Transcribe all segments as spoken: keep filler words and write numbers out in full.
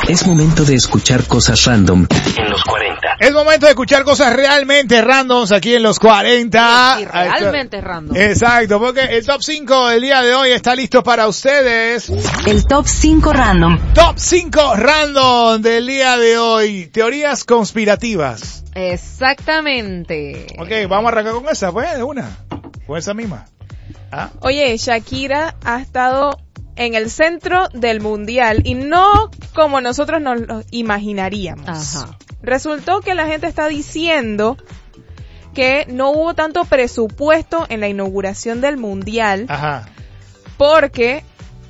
Es momento de escuchar cosas random en los cuarenta. Es momento de escuchar cosas realmente randoms aquí en los cuarenta. Sí, realmente random. Exacto, porque el top cinco del día de hoy está listo para ustedes. El top cinco random. Top cinco random del día de hoy. Teorías conspirativas. Exactamente. Ok, vamos a arrancar con esa, pues, de una. Con esa misma. ¿Ah? Oye, Shakira ha estado en el centro del mundial y no como nosotros nos lo imaginaríamos. Ajá. Resultó que la gente está diciendo que no hubo tanto presupuesto en la inauguración del mundial. Ajá. Porque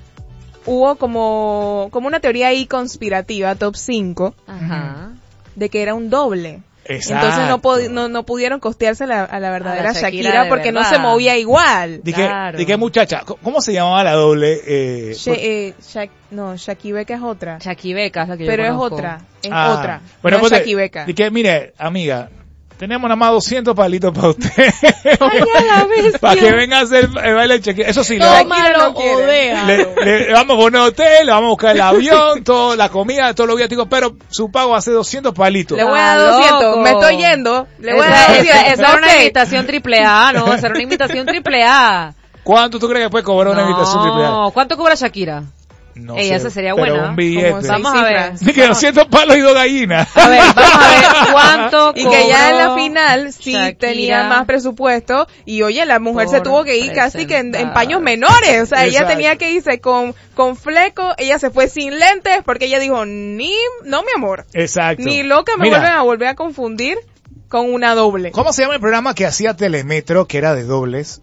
hubo como, como una teoría ahí conspirativa, top cinco, Ajá. de que era un doble. Exacto. Entonces no, pod- no no pudieron costearse la, a la verdadera A la Shakira Shakira, de porque verdad. no se movía igual. ¿De qué, Claro. ¿De qué muchacha? ¿Cómo se llamaba la doble? Eh, She- eh, Shak- no, Shaki Beca es otra. Shaki Beca es la que yo Pero es conozco. otra, es Ah, otra. Bueno, no es pues, Shaki Beca. de que, mire, amiga, tenemos nada más doscientos palitos para usted. Ay, a la bestia. Para que venga a hacer el baile de Shakira. Eso sí, le, Tómalo no o quiere. déjalo. le, le vamos a poner hotel, le vamos a buscar el avión, todo, la comida, todos los viáticos, pero su pago va a ser doscientos palitos. Le voy a Ah, dar doscientos, loco. me estoy yendo. Le voy a Esa, dar esa, doscientos. esa era una Ok. invitación triple A, ¿no? Esa era una invitación triple A. ¿Cuánto tú crees que puede cobrar una invitación triple A? No, ¿cuánto cobra Shakira? No Ey, sé, esa sería pero buena. un billete. Como seis Vamos a ver. cifras. Ni que doscientos palos y dos gallinas. A ver, vamos a ver cuánto Y que ya en la cobró final sí Shakira tenía más presupuesto y oye, la mujer se por tuvo que ir casi que en, en presentar. paños menores, o sea, ella Exacto. tenía que irse con, con fleco, ella se fue sin lentes porque ella dijo, ni, no mi amor, Exacto. ni loca me Mira, vuelven a volver a confundir con una doble. ¿cómo se llama el programa que hacía Telemetro, que era de dobles?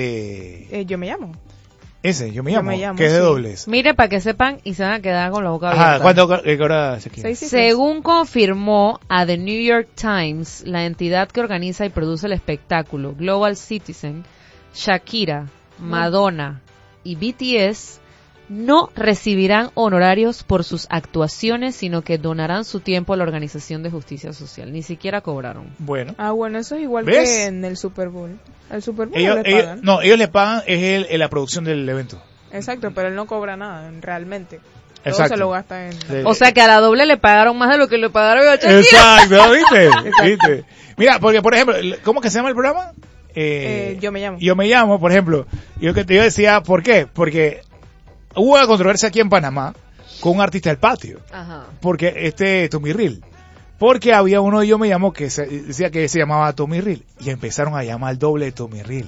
Eh, Eh, yo me llamo. ese, yo me Yo llamo, me llamo, que es de sí. dobles. Mire, para que sepan y se van a quedar con la boca abierta. Ajá, ¿cuánto eh, cobra Shakira? Seis cifras. Según confirmó a The New York Times, la entidad que organiza y produce el espectáculo, Global Citizen, Shakira, Madonna y B T S no recibirán honorarios por sus actuaciones, sino que donarán su tiempo a la Organización de Justicia Social. Ni siquiera cobraron. Bueno. Ah, bueno, eso es igual ¿Ves? que en el Super Bowl. Al Super Bowl Ellos, no le ellos- pagan. no, ellos le pagan es el, el- la producción del evento. Exacto, pero él no cobra nada, realmente. Todo Exacto. se lo gasta en... De- O sea que a la doble le pagaron más de lo que le pagaron a Shakira. Exacto, ¿viste? ¿Viste? Mira, porque por ejemplo, ¿cómo que se llama el programa? Eh, Eh, yo me llamo. Yo me llamo, por ejemplo. Yo que te yo decía, ¿por qué? Porque hubo una controversia aquí en Panamá con un artista del patio. Ajá. Porque este Tommy Reel. Porque había uno de Yo Me Llamo que se, decía que se llamaba Tommy Reel. Y empezaron a llamar el doble de Tommy Reel.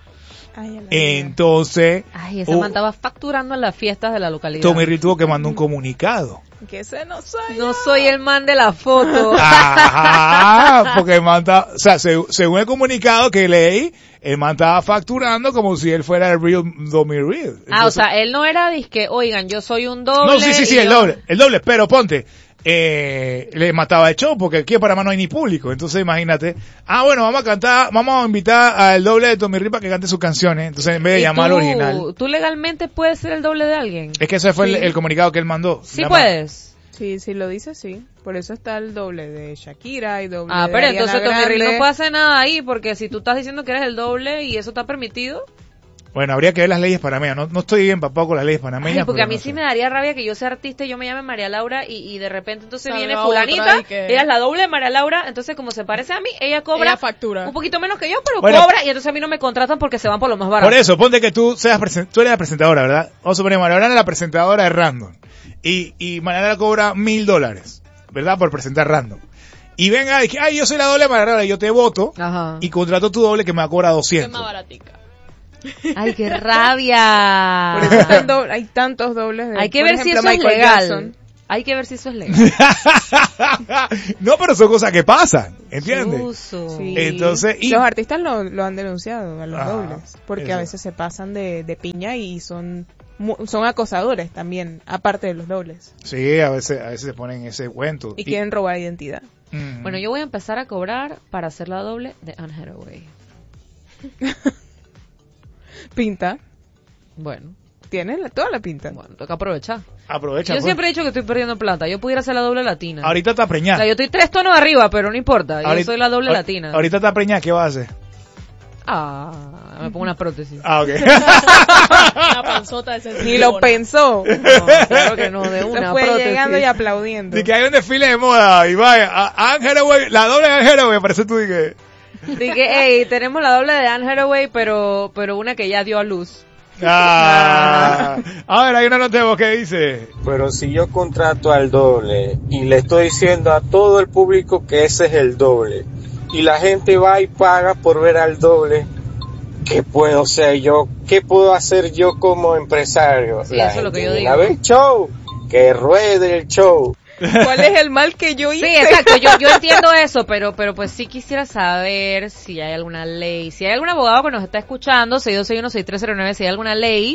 Ay, a la vida. Entonces, Ay, ese uh, man estaba facturando en las fiestas de la localidad. Tommy Reel tuvo que mandar un comunicado. Que ese no soy No yo. soy el man de la foto. Ajá, porque el man estaba, o sea, seg- según el comunicado que leí, el man estaba facturando como si él fuera el real Tommy Reel. Ah, o Entonces- sea, él no era disque, oigan, yo soy un doble. no, sí, sí, sí, y el yo- doble, el doble, pero ponte, eh, le mataba el show porque aquí en Panamá no hay ni público, entonces imagínate, ah, bueno, vamos a cantar, vamos a invitar al doble de Tommy Reel para que cante sus canciones, entonces en vez de ¿Y llamar tú, al original, ¿Tú legalmente puedes ser el doble de alguien? es que ese fue el, Sí. el comunicado que él mandó. Sí Llama- puedes. Sí, sí lo dice, sí. Por eso está el doble de Shakira y doble Ah, de pero Ariana entonces Tommy Reel Grande. no puede hacer nada ahí, porque si tú estás diciendo que eres el doble y eso está permitido. Bueno, habría que ver las leyes panameñas, no, no estoy empapado con las leyes panameñas. Ay, porque a pero mí no sí sé. me daría rabia que yo sea artista y yo me llame María Laura y, y de repente entonces Salga viene otra fulanita, y que- ella es la doble de María Laura, entonces como se parece a mí, ella cobra Ella factura. un poquito menos que yo, pero Bueno. cobra y entonces a mí no me contratan porque se van por lo más barato. Por eso, ponte que tú seas presen- tú eres la presentadora, ¿verdad? Vamos a suponer, Mariana es la presentadora de Random. Y, y Mariana cobra mil dólares, ¿verdad? Por presentar Random. Y venga, y que, ay, yo soy la doble de Mariana, yo te voto Ajá. y contrato tu doble que me va a cobrar Es doscientos. más baratica. Ay, qué rabia. Por eso está el doble- hay tantos dobles de... Hay que por ver ejemplo, si eso es Michael legal. Jackson. Hay que ver si eso es legal. No, pero son cosas que pasan, ¿entiendes? Uso. Sí. Entonces, y- Los artistas lo, lo han denunciado a los Ah, dobles, porque eso. a veces se pasan de, de piña y son mu- son acosadores también, aparte de los dobles, Sí, a veces, a veces se ponen ese cuento. y quieren robar identidad. Mm. Bueno, yo voy a empezar a cobrar para hacer la doble de Anne Hathaway. Pinta, Bueno, tiene la- toda la pinta. bueno, toca aprovechar. Aprovecha. Yo pues. siempre he dicho que estoy perdiendo plata. Yo pudiera ser la doble latina. Ahorita está O preñada. sea, yo estoy tres tonos arriba, pero no importa. Yo Ahorita- soy la doble ahor- latina. Ahorita está preñada, ¿qué vas a hacer? Ah, me pongo una prótesis. Ah, ok. Una panzota de ese Ni lo pensó. No, claro que no, de Se una fue prótesis. bailando y aplaudiendo. De que hay un desfile de moda y vaya, a Anne Hathaway, la doble de Anne Hathaway, parece tú de que... Dije, hey, tenemos la doble de Anne Hathaway, pero, pero una que ya dio a luz. Ah, a ver, hay una nota de voz que dice... Pero si yo contrato al doble y le estoy diciendo a todo el público que ese es el doble, y la gente va y paga por ver al doble, ¿qué puedo hacer yo? ¿Qué puedo hacer yo como empresario? Sí, la eso es lo que yo gente digo. viene a ver show, que ruede el show. ¿Cuál es el mal que yo hice? Sí, exacto, yo, yo entiendo eso, pero pero pues sí quisiera saber si hay alguna ley, si hay algún abogado que nos está escuchando, seis dos seis uno seis tres cero nueve, si hay alguna ley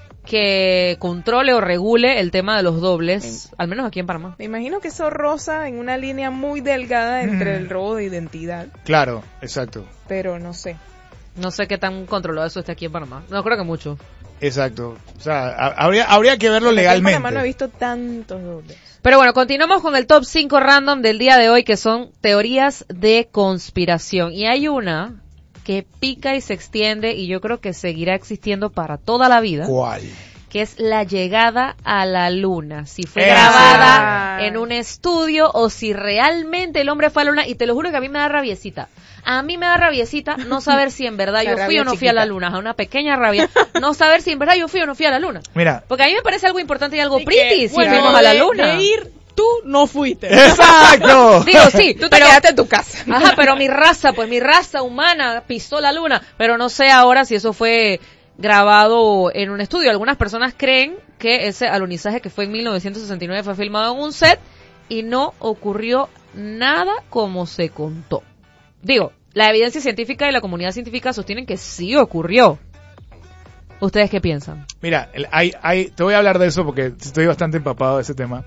que controle o regule el tema de los dobles, al menos aquí en Panamá. Me imagino que eso roza en una línea muy delgada entre el robo de identidad, Claro, exacto, pero no sé. No sé qué tan controlado eso está aquí en Panamá. No creo que mucho. exacto. O sea, ha- habría, habría que verlo Aquí en legalmente. Panamá no he visto tantos dobles. Pero bueno, continuamos con el top cinco random del día de hoy, que son teorías de conspiración. Y hay una que pica y se extiende y yo creo que seguirá existiendo para toda la vida, ¿Cuál? que es la llegada a la luna. Si fue Esa. grabada en un estudio o si realmente el hombre fue a la luna. Y te lo juro que a mí me da rabiecita. A mí me da rabiecita no saber si en verdad La yo fui rabia o no fui a la chiquita. luna. A una pequeña rabia. No saber si en verdad yo fui o no fui a la luna. Mira, Porque a mí me parece algo importante y algo Y pretty que, si bueno, fuimos a la de- luna. de ir, tú no fuiste. ¡exacto! Digo, sí, Tú te pero, quedaste en tu casa. ajá, pero mi raza, pues mi raza humana pisó la luna. Pero no sé ahora si eso fue grabado en un estudio. Algunas personas creen que ese alunizaje que fue en mil novecientos sesenta y nueve fue filmado en un set y no ocurrió nada como se contó. Digo, la evidencia científica y la comunidad científica sostienen que sí ocurrió. ¿Ustedes qué piensan? Mira, el- hay, hay, te voy a hablar de eso porque estoy bastante empapado de ese tema.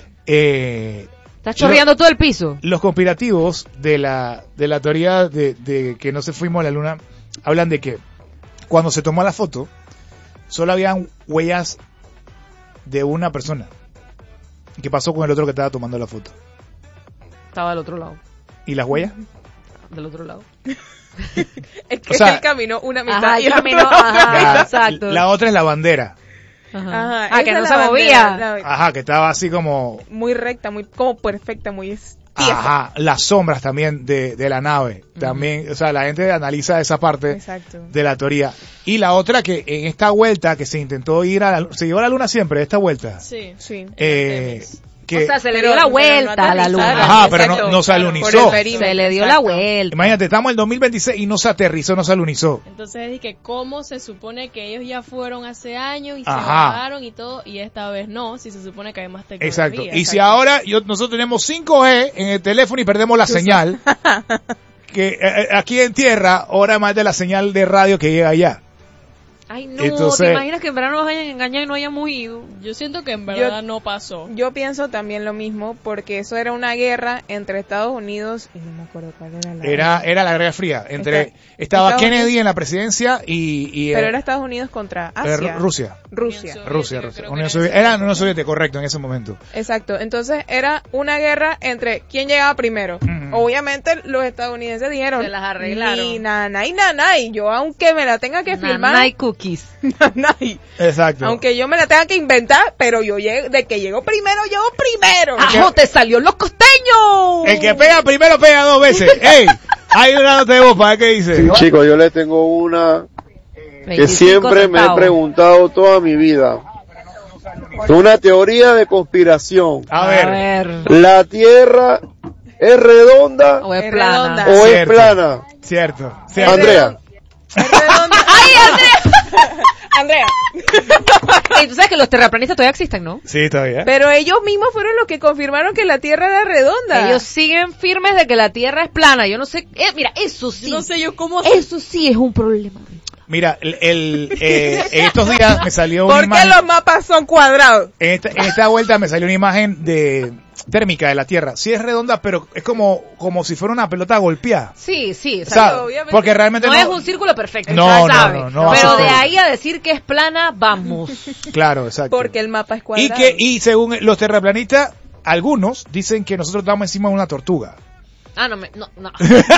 Eh, ¿Estás chorreando todo el piso? los conspirativos de la, de la teoría de, de que no se fuimos a la luna hablan de que cuando se tomó la foto solo habían huellas de una persona. ¿Y qué pasó con el otro que estaba tomando la foto? Estaba al otro lado. ¿Y las huellas? Del otro lado. Es que O sea, él caminó una mitad Ajá, y el caminó, otro ajá. La, exacto. la otra es la bandera. Ajá. Ajá, Ah, esa que no es se la movía. bandera, la- Ajá, que estaba así como... muy recta, muy como perfecta, muy tiesa. Ajá, las sombras también de, de la nave. También, o sea, la gente analiza esa parte Exacto. de la teoría. Y la otra que en esta vuelta que se intentó ir a la luna, se llevó a la luna siempre, esta vuelta. Sí. Sí. Eh, que, O sea, se le Pero- dio la pero no vuelta a la luna. aterrizaron. Ajá, pero no- Exacto. no se Claro, alunizó. por el perímetro, Se le dio exacto. la vuelta. imagínate, estamos en el dos mil veintiséis y no se aterrizó, no se alunizó. Entonces es que cómo se supone que ellos ya fueron hace años y se Ajá. bajaron y todo, y esta vez no, si se supone que hay más tecnología. Exacto. Y si ahora yo, nosotros tenemos cinco G en el teléfono y perdemos la señal, que eh, eh, aquí en tierra, ahora más de la señal de radio que llega allá. Ay, no, Entonces- ¿te imaginas que en verano nos hayan engañado y no hayamos ido? Yo siento que en verdad no pasó. Yo pienso también lo mismo, porque eso era una guerra entre Estados Unidos y no me acuerdo cuál era la Era, era la Guerra Fría. Entre, Está- estaba Estados Kennedy Unidos- en la presidencia y, y Pero eh, era Estados Unidos contra eh, Asia. Rusia. Rusia. Unión Rusia, Soviética, Rusia. creo que Unión era Soviética. ese Era momento. Unión Soviética, correcto, en ese momento. Exacto. Entonces era una guerra entre quién llegaba primero. Ujú. Obviamente los estadounidenses dijeron, Se las arreglaron. ni nanay, nanay. Yo aunque me la tenga que filmar, Nanay cookies. nanay. Exacto. Aunque yo me la tenga que inventar, pero yo llego, de que llego primero, llego primero. ¡Ajo, te salió los costeños! El que pega primero pega dos veces. ¡Ey! Hay una nota de voz para ver qué dice. Chicos, yo le tengo una que veinticinco siempre me he centavos. preguntado toda mi vida. Una teoría de conspiración. A A ver. ver. ¿La Tierra es redonda O es Es plana. redonda. o es Cierto. plana? Cierto. cierto. Andrea. Es redonda. ¡Ay, Andrea! Andrea. Ey, tú sabes que los terraplanistas todavía existen, ¿no? Sí, todavía. Pero ellos mismos fueron los que confirmaron que la Tierra era redonda. Ellos siguen firmes de que la Tierra es plana. Yo no sé. Eh, mira, eso sí. Yo no sé yo cómo... Eso sí es un problema. Mira, el, el, eh, en estos días me salió una ¿Por qué imagen. los mapas son cuadrados? En esta, en esta vuelta me salió una imagen de térmica de la Tierra. Sí es redonda, pero es como, como si fuera una pelota golpeada. Sí, sí. O o sea, sea, obviamente porque realmente no, no, es un círculo perfecto. No, ya no, sabe. no, no, Pero así de es. ahí a decir que es plana, vamos. Claro, exacto. Porque el mapa es y cuadrado. que y según los terraplanistas, algunos dicen que nosotros estamos encima de una tortuga. Ah, no, me, no, no.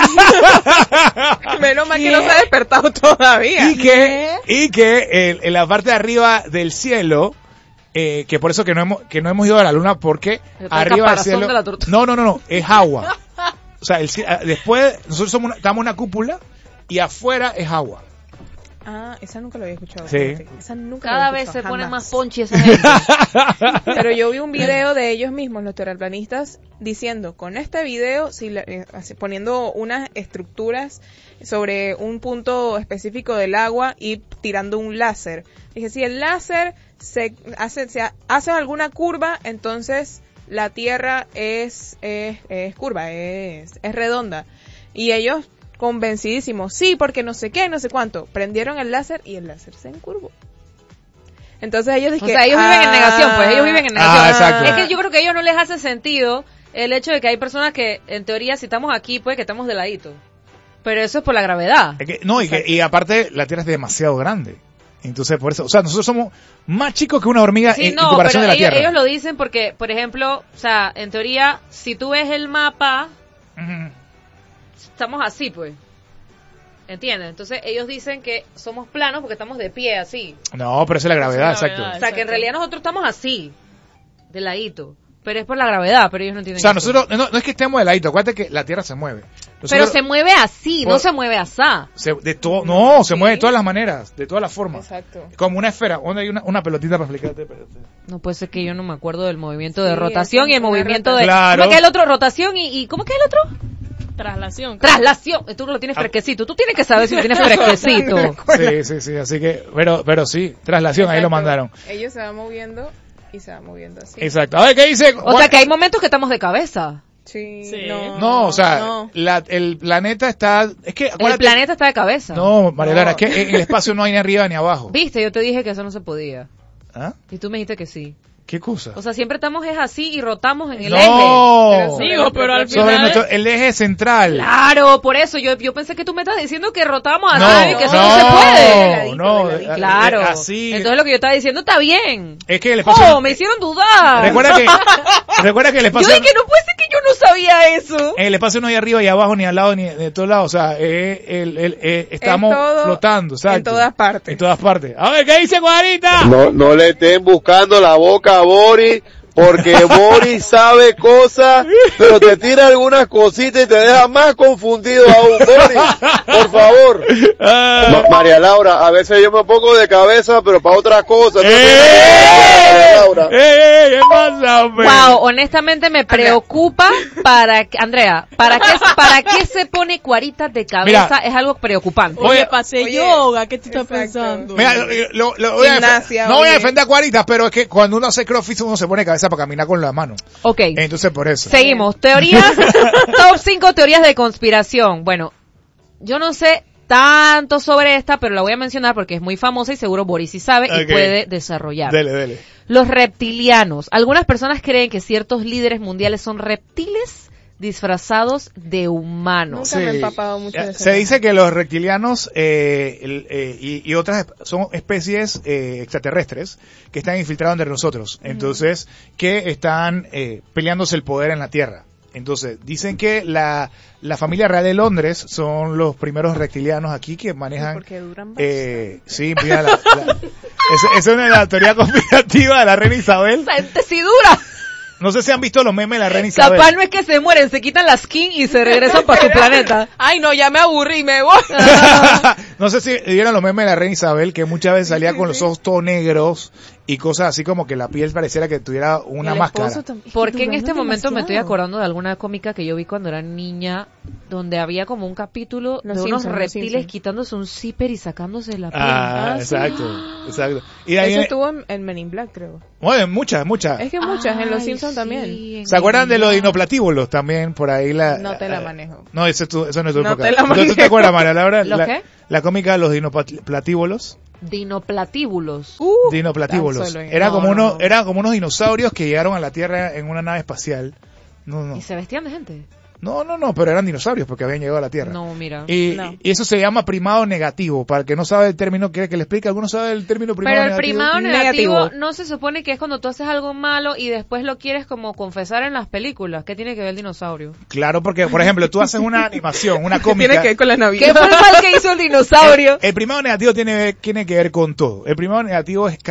Menos mal que no se ha despertado todavía. Y que y que el- en la parte de arriba del cielo eh, que por eso que no hemos que no hemos ido a la luna porque El arriba del caparazón cielo de la tortuga. no no no no es agua. O sea, el, ci- ah, después nosotros somos una, estamos en una cúpula y afuera es agua. Ah, esa nunca lo había escuchado. Sí. fíjate. Esa nunca la Cada había vez se escuchado, ponen jamás. más ponchi esa gente. Pero yo vi un video de ellos mismos, los terraplanistas, diciendo, con este video, si la- eh, así, poniendo unas estructuras sobre un punto específico del agua y tirando un láser. Dije, si el láser se hace, se ha- hace alguna curva, entonces la Tierra es, es, es curva, es, es redonda. Y ellos convencidísimos, sí, porque no sé qué, no sé cuánto. Prendieron el láser y el láser se encurvó. Entonces ellos O dicen, sea, ellos viven en negación, pues, ellos viven en negación. Ah, exacto. Es que yo creo que a ellos no les hace sentido el hecho de que hay personas que, en teoría, si estamos aquí, pues que estamos de ladito. Pero eso es por la gravedad. Es que, no, y, que, y aparte la Tierra es demasiado grande. Entonces, por eso, o sea, nosotros somos más chicos que una hormiga Sí, en, en no, comparación pero de la ellos, Tierra. ellos lo dicen porque, por ejemplo, o sea, en teoría, si tú ves el mapa, Ujú. estamos así, pues. ¿Entiendes? Entonces ellos dicen que somos planos porque estamos de pie, así. No, pero esa es la gravedad, Esa es la exacto. gravedad. O sea, que en Exacto. realidad nosotros estamos así, de ladito. Pero es por la gravedad, pero ellos no O entienden sea, eso. nosotros, no, no es que estemos de ladito, acuérdate que la Tierra se mueve. Pero Nosotros- se mueve así, no Por- se mueve asá. se- de todo, no, se Sí. mueve de todas las maneras, de todas las formas. Exacto. Como una esfera, donde hay una, una pelotita para explicarte. espérate. No puede ser que yo no me acuerdo del movimiento de Sí, rotación es y el una movimiento de... rotación. Claro. ¿Cómo es que es el otro? Rotación y, y... ¿Cómo es que es el otro? Traslación. Traslación. Tú lo tienes fresquecito. Tú tienes que saber si lo tienes fresquecito. Sí, sí, sí, así que, pero, pero sí, traslación, ahí lo Exacto. mandaron. Ellos se van moviendo y se van moviendo así. Exacto. A ver, ¿qué dice? O sea que hay momentos que estamos de cabeza. Sí, Sí. no. No, o sea, no. la- el planeta está, es que, El acuérdate- planeta está de cabeza. No, María Lara, No. es que en el espacio no hay ni arriba ni abajo. Viste, yo te dije que eso no se podía. ¿Ah? Y tú me dijiste que sí. ¿Qué cosa? O sea, siempre estamos es así y rotamos en el no, eje. Digo, pero al sobre final- nuestro, el eje central. Claro, por eso yo, yo pensé que tú me estás diciendo que rotamos así No, y que eso no, no, se puede. Ladito, no, de ladito. eh, Claro. eh, así. Entonces lo que yo estaba diciendo está bien. Es que el espacio. Oh, me hicieron dudar. Recuerda que, recuerda que el Yo espacio. dije, no puede ser que yo no sabía eso. En el espacio no hay arriba y abajo, ni al lado, ni de todos lados. O sea, eh, el, el, eh, estamos todo, flotando, exacto. en todas partes. En todas partes. A ver, ¿qué dice Guarita? No, no le estén buscando la boca a Boris, porque Boris sabe cosas, pero te tira algunas cositas y te deja más confundido aún. Boris, por favor. Ah. Ma- María Laura, a veces yo me pongo de cabeza, pero para otras cosas. Entonces, ¡Eh! María Laura. ¡Eh! ¿Qué pasa, hombre? Wow, honestamente me preocupa para que, Andrea, ¿para qué, para qué se pone cuaritas de cabeza? Mira. Es algo preocupante. Oye, Oye, pasé oye, yoga, ¿qué te estás exacto. pensando? Mira, lo, lo- lo voy a Gimnasia, defen- no voy a oye. defender a Cuaritas, pero es que cuando uno hace crossfit uno se pone cabeza para caminar con la mano. Ok. Entonces, por eso. Seguimos. Teorías, top cinco teorías de conspiración. Bueno, yo no sé tanto sobre esta, pero la voy a mencionar porque es muy famosa y seguro Boris sí sabe y Ok. puede desarrollar. Dele, dele. Los reptilianos. Algunas personas creen que ciertos líderes mundiales son reptiles disfrazados de humanos. Nunca me he empapado mucho de eso. Se dice que los reptilianos eh, el, eh, y, y otras esp- son especies eh, extraterrestres que están infiltrados entre nosotros. Entonces, que están eh, peleándose el poder en la Tierra. Entonces, dicen que la, la familia real de Londres son los primeros reptilianos aquí que manejan... Porque duran bastante. Eh, sí, mira, la, la- esa, esa es una de las teorías conspirativas de la reina Isabel. Esa gente sí dura. No sé si han visto los memes de la reina Isabel. Capaz no es que se mueren, se quitan la skin y se regresan para su planeta. Ay, no, ya me aburrí y me voy. No sé si vieron los memes de la reina Isabel, que muchas veces salía con los ojos todos negros y cosas así como que la piel pareciera que tuviera una El máscara. esposo también. Porque en Durando este momento me estoy demasiado. acordando de alguna cómica que yo vi cuando era niña, donde había como un capítulo Los de unos Simpson, los reptiles Simpson. quitándose un zipper y sacándose la piel. Ah, Ah, sí. exacto, exacto. Y de ahí, Eso estuvo en, en Men in Black, creo. bueno, muchas, muchas. Es que muchas, en Los Ay, Simpsons sí, también. en ¿Se acuerdan de los realidad. dinoplatíbulos también? Por ahí la... No te la eh, manejo. No, eso, es tu- eso no es tu No época. te la Entonces, ¿tú te manejo. acuerdas, María Laura? ¿Los la, qué? la cómica de los dinoplatíbulos. Dinoplatíbulos. Uh, Dinoplatíbulos. tan solo en- Era no, como no, unos, no. eran como unos dinosaurios que llegaron a la Tierra en una nave espacial. No, no. Y se vestían de gente. No, no, no, pero eran dinosaurios porque habían llegado a la Tierra. No, mira. Y, No. y eso se llama primado negativo. Para el que no sabe el término, ¿quiere que le explique? ¿Alguno sabe el término primado Pero el negativo? primado negativo, Negativo. no se supone que es cuando tú haces algo malo y después lo quieres como confesar en las películas. ¿Qué tiene que ver el dinosaurio? Claro, porque, por ejemplo, tú haces una animación, una ¿Qué cómica. tiene que ver con la ¿Qué Navidad? fue el mal que hizo el dinosaurio? El primado negativo tiene, tiene que ver con todo. El primado negativo es karma.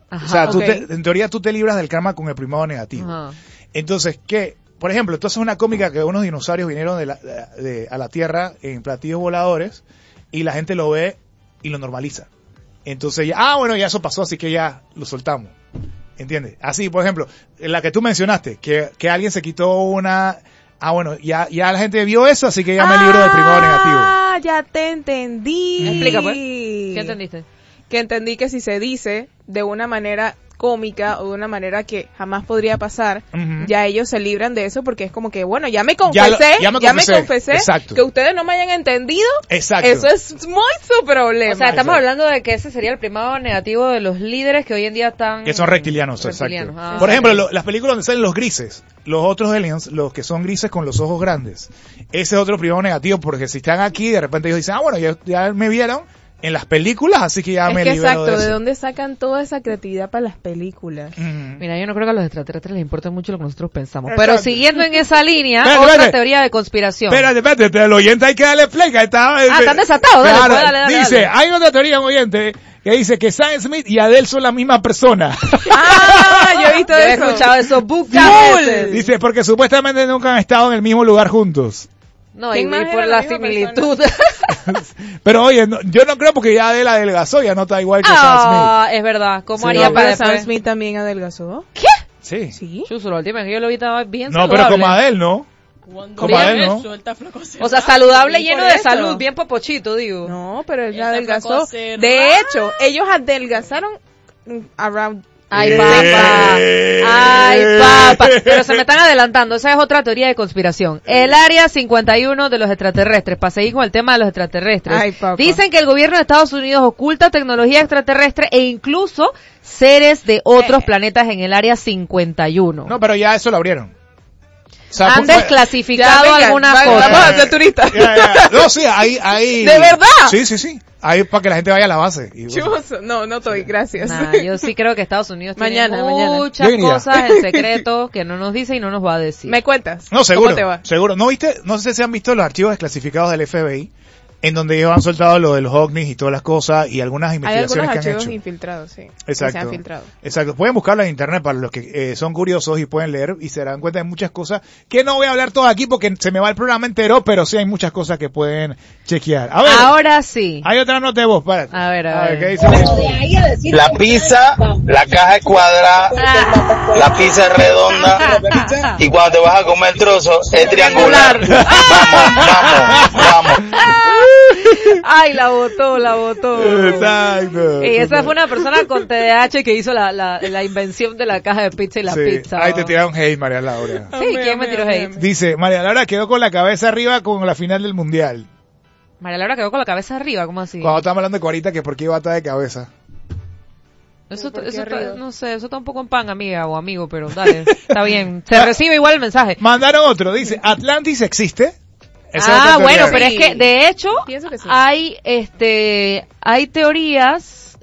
Ajá, o sea, tú ok. te- en teoría tú te libras del karma con el primado negativo. Ajá. Entonces, ¿qué? Por ejemplo, esto es una cómica que unos dinosaurios vinieron de la- de- a la Tierra en platillos voladores y la gente lo ve y lo normaliza. Entonces, ya, ah, bueno, ya eso pasó, así que ya lo soltamos. ¿Entiendes? Así, por ejemplo, la que tú mencionaste, que, que alguien se quitó una... Ah, bueno, ya, ya la gente vio eso, así que ya me libro del primado negativo. Ah, ya te entendí. Explica, pues. ¿Qué entendiste? Que entendí que si se dice de una manera cómica o de una manera que jamás podría pasar, Ujú. ya ellos se libran de eso porque es como que, bueno, ya me Ya lo- confesé, ya me ya me confesé. confesé, Exacto. que ustedes no me hayan entendido, Exacto. eso es muy su problema. O sea, estamos Exacto. hablando de que ese sería el primado negativo de los líderes que hoy en día están... Que son reptilianos, reptilianos. exacto. Ah, Por ok. ejemplo, lo- las películas donde salen los grises, los otros aliens, los que son grises con los ojos grandes, ese es otro primado negativo, porque si están aquí, de repente ellos dicen, ah, bueno, ya, ya me vieron en las películas, así que ya es me que libero exacto, de ¿de eso. dónde sacan toda esa creatividad para las películas? Ujú. Mira, yo no creo que a los extraterrestres les importe mucho lo que nosotros pensamos. Exacto. Pero siguiendo en esa línea, Espérate, otra espérate. teoría de conspiración. Espérate, espérate, el oyente hay que darle play, que está... Ah, están desatados, dale, Claro, pues, dale, dale, dice, dale. hay otra teoría, un oyente, que dice que Sam Smith y Adele son la misma persona. Ah, yo he visto Yo he eso. escuchado eso muchas Full. veces. Dice, porque supuestamente nunca han estado en el mismo lugar juntos. No, y, ¿Quién más y era por la la misma similitud. Pero oye, no- yo no creo porque ya Adele adelgazó, ya no está igual que Sam Ah, es verdad. ¿Cómo Sí. haría No, para pero Sam después? Smith también adelgazó. Smith. Sí. Sí. Chuso, la última vez que yo lo vi estaba bien No, saludable. pero como Adele, ¿no? Cuando Como bien Adele, ¿no? eso, él está flaco hace O sea, rato. saludable, Sí, lleno por de eso. salud, bien popochito, digo. No, pero él Él está adelgazó. flaco hace De rato. hecho, ellos adelgazaron mm, around. Ay, Eh. papá. Ay, papá. Pero se me están adelantando. Esa es otra teoría de conspiración. El área cincuenta y uno de los extraterrestres. Para seguir con el tema de los extraterrestres. Ay, papá. Dicen que el gobierno de Estados Unidos oculta tecnología extraterrestre e incluso seres de otros Eh. planetas en el área cincuenta y uno. No, pero ya eso lo abrieron. O sea, Han fue- desclasificado Ya, venga, algunas va- cosas. Vamos a ser turistas. Ya, ya. No, sí, ahí, ahí. ¿De verdad? Sí, sí, sí. Ahí para que la gente vaya a la base. Y, bueno, Chuso. No, no estoy, gracias. Nah, yo sí creo que Estados Unidos tiene Mañana, mañana. muchas Yo iría. cosas en secreto que no nos dice y no nos va a decir. ¿Me cuentas? no, seguro. ¿Cómo te va? Seguro. ¿No viste? No sé si han visto los archivos desclasificados del F B I, en donde ellos han soltado lo de los ovnis y todas las cosas y algunas Hay investigaciones algunos que han archivos hecho. infiltrados, sí. que Exacto. se han filtrado. Exacto. Pueden buscarlo en internet para los que eh, son curiosos y pueden leer y se dan cuenta de muchas cosas que no voy a hablar todas aquí porque se me va el programa entero, pero sí hay muchas cosas que pueden chequear. A ver, Ahora sí. hay otra nota de voz, párate. A ver, a ver. ¿qué dice? La pizza, la caja es cuadrada, la pizza es redonda y cuando te vas a comer el trozo es triangular. Vamos, vamos, vamos. Ay, la votó, la votó. Exacto. Y esa fue una persona con T D A H que hizo la, la, la invención de la caja de pizza y la Sí, pizza. ahí te tiraron hate, María Laura. Sí, ¿quién me tiró hate? Dice, María Laura quedó con la cabeza arriba con la final del mundial. María Laura quedó con la cabeza arriba, ¿cómo así? Cuando estábamos hablando de Cuarita, que por qué iba a estar de cabeza. Eso, ¿Por qué eso está- arriba? no sé, eso está un poco en pan, amiga o amigo, pero dale, está bien. Se recibe igual el mensaje. Mandaron otro, dice, ¿Atlantis existe? Esa es Ah, otra bueno, teoría. pero es que de hecho Pienso que sí. hay este hay teorías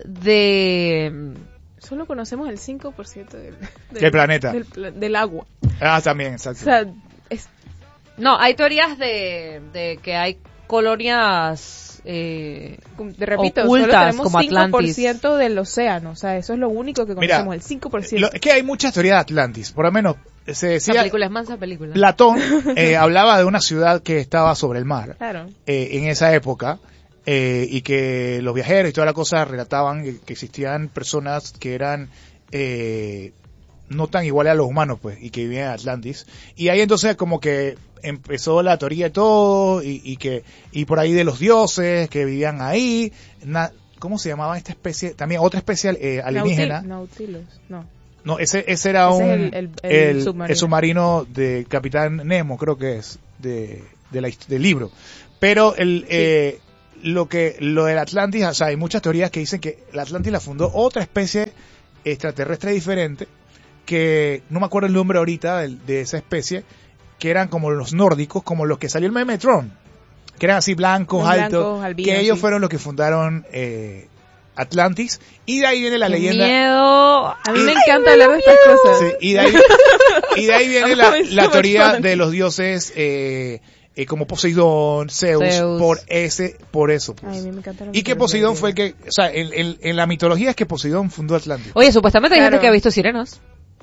de Solo conocemos el cinco por ciento del, del, Del planeta. Del, pla- del agua. Ah, también, O exacto. sea, es, no, hay teorías de de que hay colonias eh, te repito, ocultas solo tenemos como cinco por Atlantis. ciento del océano. O sea, eso es lo único que Mira, conocemos, el cinco por ciento. Lo- es que hay muchas teorías de Atlantis. Por lo menos se Esa decía, película es mansa película. Platón eh, hablaba de una ciudad que estaba sobre el mar Claro. eh, en esa época eh, y que los viajeros y toda la cosa relataban que, que existían personas que eran eh, no tan iguales a los humanos, pues, y que vivían en Atlantis. Y ahí entonces como que empezó la teoría de todo y, y que y por ahí de los dioses que vivían ahí. Na- ¿Cómo se llamaba esta especie? También otra especie eh, alienígena. Nautil- Nautilus, no. No, ese, ese era Ese es un el- el- el el, submarino. el submarino de Capitán Nemo, creo que es, de, de la, hist- del libro. Pero el eh, lo que lo del Atlantis, o sea, hay muchas teorías que dicen que el Atlantis la fundó otra especie extraterrestre diferente, que no me acuerdo el nombre ahorita de, de esa especie, que eran como los nórdicos, como los que salió el meme Tron, que eran así blancos, Los altos, blancos, albinos, que ellos sí. fueron los que fundaron eh, Atlantis, y de ahí viene la Qué leyenda. miedo. A mí Y- me encanta hablar de estas cosas. Sí, y de ahí, y de ahí viene I'm la, having so la much teoría fun. de los dioses eh, eh, como Poseidón, Zeus, Zeus. por ese, por eso. Pues. Ay, a mí me encanta Y que Poseidón fue el que, o sea, en, en, en la mitología es que Poseidón fundó Atlantis. Oye, supuestamente hay Claro. gente que ha visto sirenas.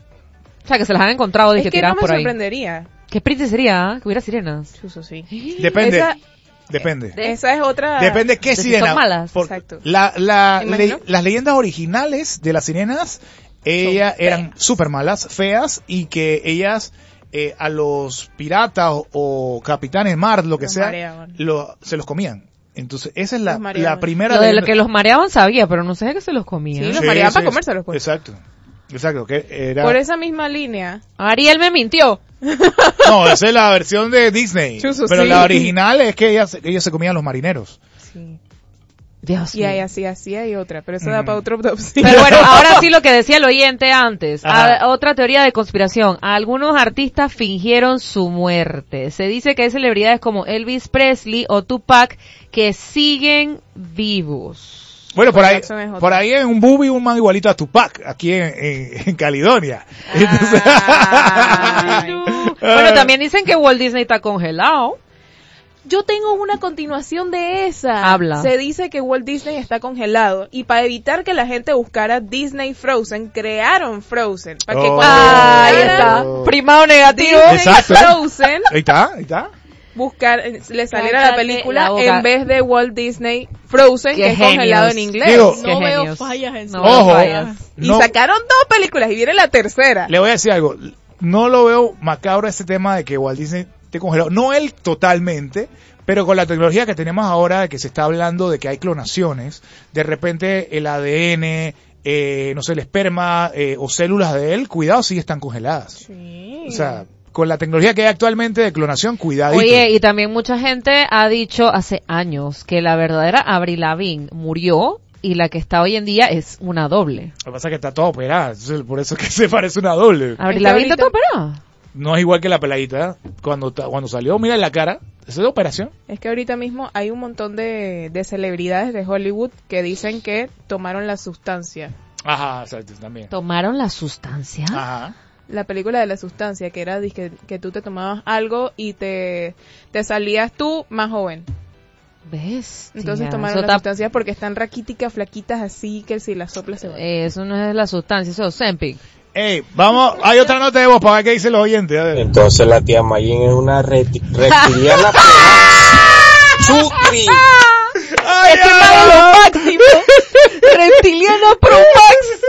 O sea, que se las han encontrado, Es dije, que no tiradas me por ahí. sorprendería. ¿Qué sprint sería? Que hubiera sirenas. Chuso, sí. Depende, Esa- depende. de- Esa es otra... Depende qué de si sirena. son malas. Por- Exacto. La, la, ¿Me imagino? le- las leyendas originales de las sirenas, ellas eran súper malas, feas, y que ellas eh, a los piratas o, o capitanes mar, lo que Los sea, mareaban. lo, se los comían. Entonces, esa es la, Los mareaban. la primera Lo de lo leyenda- que los mareaban sabía, pero no sé que se los comían. Sí, los mareaban para sí, comérselos, pues. Exacto. Exacto, que era... Por esa misma línea. Ariel me mintió. No, esa es la versión de Disney. Chuzo, pero sí. la original es que ellas, ellos se comían los marineros. Sí. Dios Y mío. hay así, así hay otra, pero eso Mm. da para otro top. Sí. Pero bueno, ahora sí lo que decía el oyente antes. Ajá. A- otra teoría de conspiración. Algunos artistas fingieron su muerte. Se dice que hay celebridades como Elvis Presley o Tupac que siguen vivos. Bueno, por ahí, Jackson es otro. por ahí en un booby un man igualito a Tupac, aquí en, en, en Caledonia. Entonces- Ay. Bueno, también dicen que Walt Disney está congelado. Yo tengo una continuación de esa. Habla. Se dice que Walt Disney está congelado y para evitar que la gente buscara Disney Frozen, crearon Frozen. Para que Oh. cuando Ah, ahí buscaran está. Primado negativo. Disney Exacto. Frozen, Ahí está, ahí está. buscar, eh, le saliera la Cállate película la boca. en vez de Walt Disney Frozen, Qué que es congelado genios. en inglés. Digo, No Qué veo genios. fallas en No su- veo Ojo. fallas. Y No, sacaron dos películas y viene la tercera. le voy a decir algo. No lo veo macabro ese tema de que Walt Disney esté congelado. No él totalmente, pero con la tecnología que tenemos ahora, de que se está hablando de que hay clonaciones, de repente el A D N, eh, no sé, el esperma eh, o células de él, cuidado si están congeladas. Sí. O sea, con la tecnología que hay actualmente de clonación, cuidadito. Oye, y también mucha gente ha dicho hace años que la verdadera Avril Lavigne murió y la que está hoy en día es una doble. Lo que pasa es que está todo operada, entonces, por eso es que se parece una doble. Avril que Lavigne está ahorita- operada. No es igual que la peladita. Cuando, ta- cuando salió, mira en la cara, esa es operación. Es que ahorita mismo hay un montón de, de celebridades de Hollywood que dicen que tomaron la sustancia. Ajá, exacto, también. ¿Tomaron la sustancia? Ajá. La película de la sustancia, que era dizque, que tú te tomabas algo y te, te salías tú más joven. ¿Ves? Entonces tomaron la sustancia porque están raquíticas, flaquitas así que si las soplas se van. Eso no es la sustancia, eso es Ozempic. Ey, vamos, hay otra nota de voz para ver qué dicen los oyentes. A ver. Entonces la tía Mayin es una reti- reptiliana. ¡Chutri! ¡Ay, ¡Este ay, es lo ay! máximo! ¡Reptiliana Pro Max!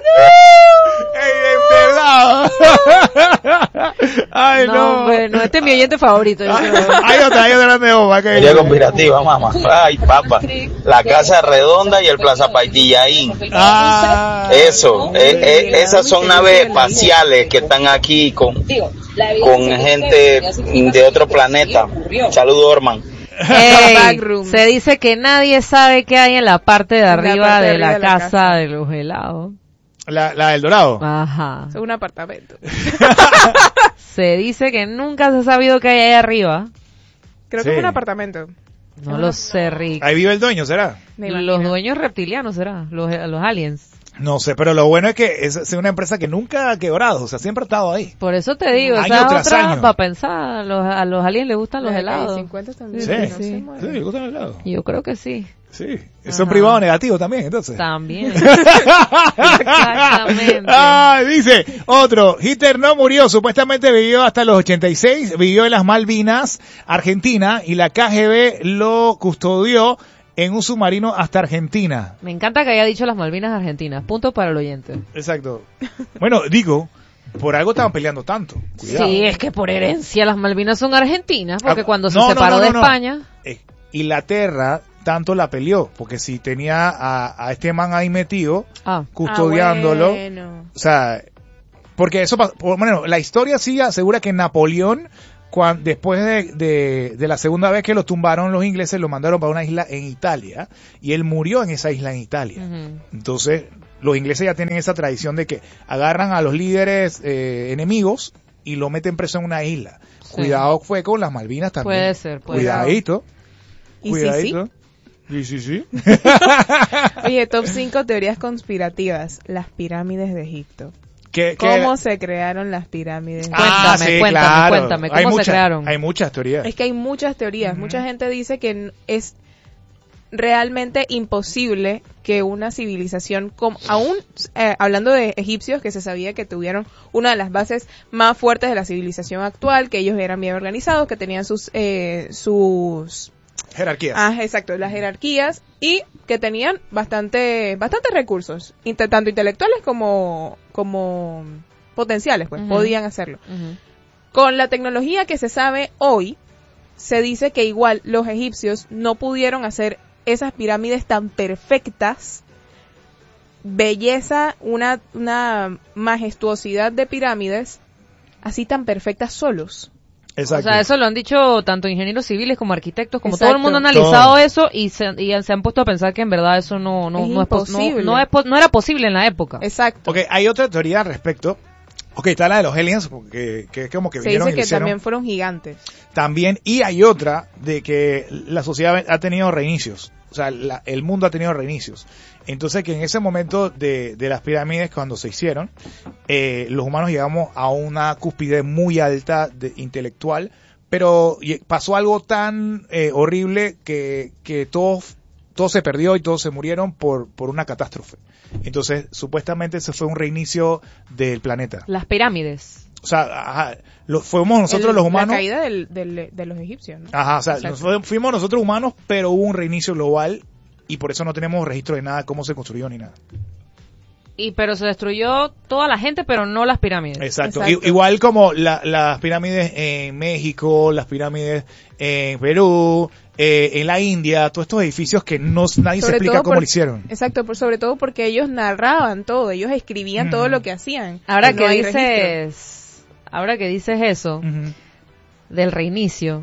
¡Ey, empezado! ¡Ay, No, no! hombre, no, este es mi oyente favorito. yo Hay creo. hay otra, hay otra nota de voz para que Teoría conspirativa, mamá. Ay, papá. La Casa Redonda y el Plaza Paitillaín. Ah, Eso, eh, eh, esas son naves espaciales que están aquí con, con gente de otro planeta. Saludos, Orman. Ey, Backrooms. se dice que nadie sabe qué hay en la parte de la arriba parte de de la arriba de la casa casa. de los helados. la, la del Dorado. Ajá. Es un apartamento. Se dice que nunca se ha sabido qué hay ahí arriba. Creo Sí. que es un apartamento. No lo sé, Rick. Ahí vive el dueño, ¿será? Me Los imagino. dueños reptilianos será, los, los aliens. No sé, pero lo bueno es que es, es una empresa que nunca ha quebrado, o sea, siempre ha estado ahí. Por eso te digo, Año esa tras otra año. para pensar, a los, a los aliens les gustan los Las de calle helados. cincuenta también. Sí, no sí. se mueven. Sí, gustan el helado. Yo creo que sí. Sí. Son Ajá. privados negativos también, entonces. También. Exactamente. Ah, dice otro, Hitler no murió, supuestamente vivió hasta los ochenta y seis, vivió en las Malvinas, Argentina, y la K G B lo custodió en un submarino hasta Argentina. Me encanta que haya dicho las Malvinas Argentinas. Punto para el oyente. Exacto. Bueno, digo, por algo estaban peleando tanto. Cuidado. Sí, es que por herencia las Malvinas son argentinas, porque Ah, cuando se no, no, separó no, no, de no. España... Eh, Inglaterra tanto la peleó, porque si tenía a, a este man ahí metido, Ah, custodiándolo, Ah, bueno. o sea, porque eso, pa- por, bueno, la historia sí asegura que Napoleón, cuan- después de, de, de la segunda vez que lo tumbaron los ingleses, lo mandaron para una isla en Italia, y él murió en esa isla en Italia. ujú. Entonces, los ingleses ya tienen esa tradición de que agarran a los líderes eh, enemigos y lo meten preso en una isla. Sí. Cuidado fue con las Malvinas también. Puede ser, puede ser. Cuidadito. ¿Y sí, Cuidadito. Sí, sí, sí. Oye, top cinco teorías conspirativas. Las pirámides de Egipto. ¿Qué, qué? ¿Cómo se crearon las pirámides? Ah, Cuéntame, sí, cuéntame, claro. cuéntame, ¿cómo hay se muchas, crearon? Hay muchas teorías. Es que hay muchas teorías. Ujú. Mucha gente dice que n- es realmente imposible que una civilización, como, aún eh, hablando de egipcios, que se sabía que tuvieron una de las bases más fuertes de la civilización actual, que ellos eran bien organizados, que tenían sus eh, sus Jerarquías. ah, exacto, las jerarquías, y que tenían bastante bastantes recursos, inte- tanto intelectuales como como potenciales, pues Ujú. podían hacerlo. Ujú. Con la tecnología que se sabe hoy, se dice que igual los egipcios no pudieron hacer esas pirámides tan perfectas, belleza, una, una majestuosidad de pirámides, así tan perfectas solos. Exacto. O sea, eso lo han dicho tanto ingenieros civiles como arquitectos, como Exacto. todo el mundo ha analizado Todo. eso y se, y se han puesto a pensar que en verdad eso no no Es no, es pos- no, imposible. no es po- no era posible en la época. Exacto. Ok, hay otra teoría al respecto. Ok, está la de los aliens, porque que es como que Se vinieron dice y que hicieron también fueron gigantes. también. Y hay otra de que la sociedad ha tenido reinicios. O sea, la- el mundo ha tenido reinicios. Entonces, que en ese momento de, de las pirámides, cuando se hicieron, eh, los humanos llegamos a una cúspide muy alta de, intelectual, pero lle- pasó algo tan eh, horrible que, que todo, todo se perdió y todos se murieron por, por una catástrofe. Entonces, supuestamente ese fue un reinicio del planeta. Las pirámides. O sea, ajá, lo, fuimos nosotros El- los humanos. La caída del, del- de los egipcios, ¿no? Ajá, o sea, Exacto. nos fue- fuimos nosotros humanos, pero hubo un reinicio global y por eso no tenemos registro de nada, cómo se construyó ni nada. Y pero se destruyó toda la gente, pero no las pirámides. Exacto. Exacto. I- igual como la- las pirámides en México, las pirámides en Perú, eh, en la India, todos estos edificios que no, nadie se Sobre explica todo cómo por- lo hicieron. Exacto, por, sobre todo porque ellos narraban todo, ellos escribían Mm. todo lo que hacían. Ahora No que hay registro. dices, ahora que dices eso Ujú. del reinicio,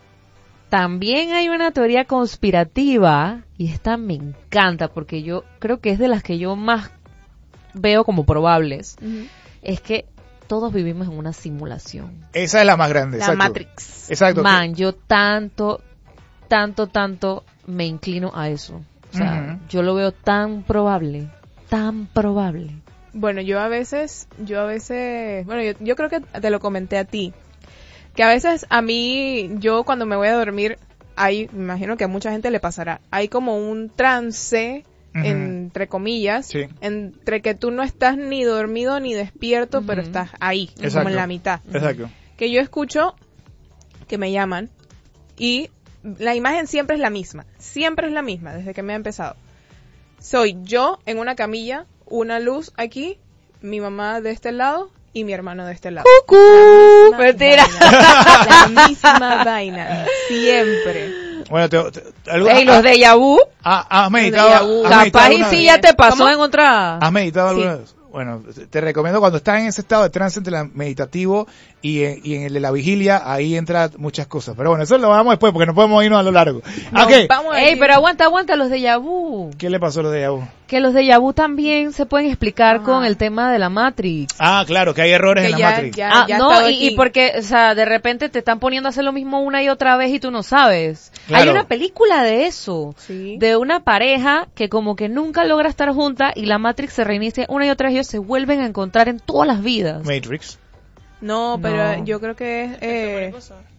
también hay una teoría conspirativa y esta me encanta porque yo creo que es de las que yo más veo como probables. Ujú. Es que todos vivimos en una simulación. Esa es la más grande. La exacto. Matrix. Exacto. Man, yo tanto, tanto, tanto me inclino a eso. O sea, Ujú. yo lo veo tan probable, tan probable. Bueno, yo a veces, yo a veces, bueno, yo, yo creo que te lo comenté a ti, que a veces a mí, yo cuando me voy a dormir, hay, me imagino que a mucha gente le pasará, hay como un trance, Ujú. entre comillas, Sí. entre que tú no estás ni dormido ni despierto, Ujú. pero estás ahí, Exacto. como en la mitad. Exacto. Que yo escucho que me llaman y la imagen siempre es la misma, siempre es la misma desde que me ha empezado. Soy yo en una camilla, una luz aquí, mi mamá de este lado y mi hermano de este lado. ¡Cucú! La misma Mentira. vaina, la misma vaina, siempre. Bueno, te, te- algo- Ey, los de Yabu, ah, ¿has meditado? déjà vu. ¿has capaz meditado y alguna sí vez? ya te pasó ¿Cómo? en otra. ¿Has meditado Sí. alguna vez? Bueno, te recomiendo cuando estás en ese estado de trance entre el meditativo y en, y en el de la vigilia, ahí entran muchas cosas. Pero bueno, eso lo vamos después porque no podemos irnos a lo largo. Nos Ok. vamos a Ey, ir- pero aguanta, aguanta, los de Yabu. ¿Qué le pasó a los de Yahoo? Que los de Yabu también se pueden explicar Ajá. con el tema de la Matrix. Ah, claro, que hay errores que en la ya- Matrix. ya- Ah, ya ha no, estado y, y aquí. porque, o sea, de repente te están poniendo a hacer lo mismo una y otra vez y tú no sabes. Claro. Hay una película de eso, Sí. de una pareja que como que nunca logra estar junta y la Matrix se reinicia una y otra vez y ellos se vuelven a encontrar en todas las vidas. Matrix. No, pero No. yo creo que es... eh,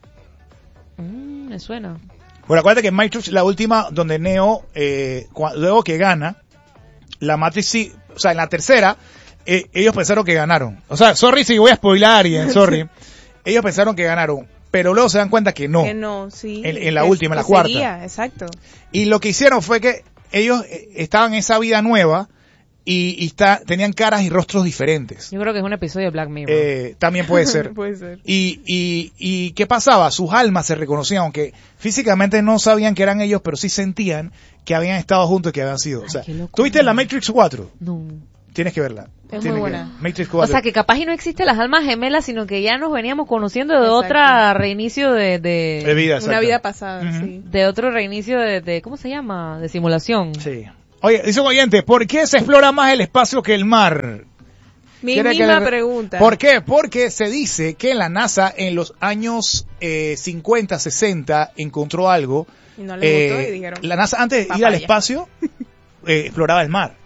Mm, me suena. Bueno, acuérdate que Matrix, la última, donde Neo, eh, cua- luego que gana, la Matrix sí, o sea, en la tercera, eh, ellos pensaron que ganaron. O sea, sorry si voy a spoilar alguien, sorry. Ellos pensaron que ganaron, pero luego se dan cuenta que no. que no, sí. En- en la que- última, en la que cuarta. seguía, exacto. Y lo que hicieron fue que ellos eh, estaban en esa vida nueva y, y está, tenían caras y rostros diferentes. Yo creo que es un episodio de Black Mirror. Eh, también puede ser. Puede ser. Y, y, y ¿qué pasaba? Sus almas se reconocían, aunque físicamente no sabían que eran ellos, pero sí sentían que habían estado juntos y que habían sido. O sea, qué locura. ¿tuviste la Matrix cuatro? No. Tienes que verla. Es Tienes muy que- buena. Matrix O cuatro. sea, que capaz y no existen las almas gemelas, sino que ya nos veníamos conociendo de Exacto. otra reinicio de... de... de vida, Una exacto. vida pasada, Ujú. sí. de otro reinicio de, de, ¿cómo se llama? De simulación. Sí. Oye, dice un oyente, ¿por qué se explora más el espacio que el mar? Mi ¿Quiere que misma le- pregunta. ¿Por qué? Porque se dice que la NASA en los años eh, cincuenta, sesenta encontró algo. Y no les gustó Eh, y dijeron, la NASA antes de ir papaya. al espacio eh, exploraba el mar.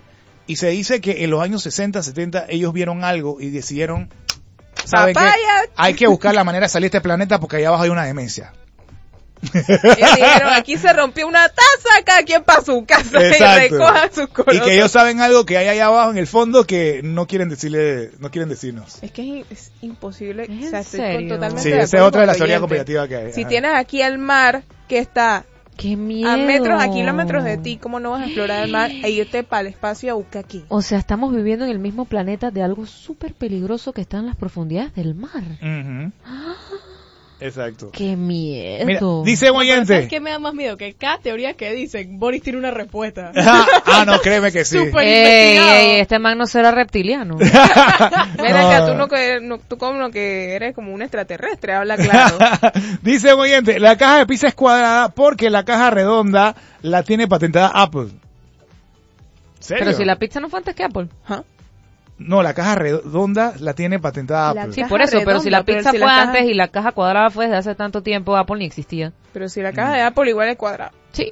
Y se dice que en los años sesenta, setenta ellos vieron algo y decidieron, ¿saben qué? Papaya. Hay que buscar la manera de salir de este planeta porque allá abajo hay una demencia. Ellos dijeron, aquí se rompió una taza, cada quien para su casa Exacto. y recoja sus cosas. Y que ellos saben algo que hay allá abajo en el fondo que no quieren decirle, no quieren decirnos. Es que es, in- es imposible. ¿Es o sea, en estoy serio? totalmente Sí, de esa es acuerdo otra de con las el teorías oyente. conspirativas que hay. Si Ajá. tienes aquí el mar que está ¡Qué miedo! a metros, a kilómetros de ti, ¿cómo no vas a explorar el mar e irte para el espacio a buscar aquí? O sea, estamos viviendo en el mismo planeta de algo súper peligroso que está en las profundidades del mar. Ujú. Exacto. ¡Qué miedo! Mira, dice un Pero ¿sabes oyente. qué me da más miedo? Que cada teoría que dicen, Boris tiene una respuesta. ah, no, créeme que sí. Súper ¡Ey, investigado. ey! Este man no será reptiliano. Ven acá, No. tú, no que, no, tú como lo que eres como un extraterrestre, habla claro. Dice un oyente, la caja de pizza es cuadrada porque la caja redonda la tiene patentada Apple. ¿Serio? Pero si la pizza no fue antes que Apple. Ajá. No, la caja redonda la tiene patentada La Apple. Sí, Caja por eso, pero si la redonda, pero pizza si fue la caja- antes y la caja cuadrada fue desde hace tanto tiempo, Apple ni existía. Pero si la caja de Apple igual es cuadrada. Sí.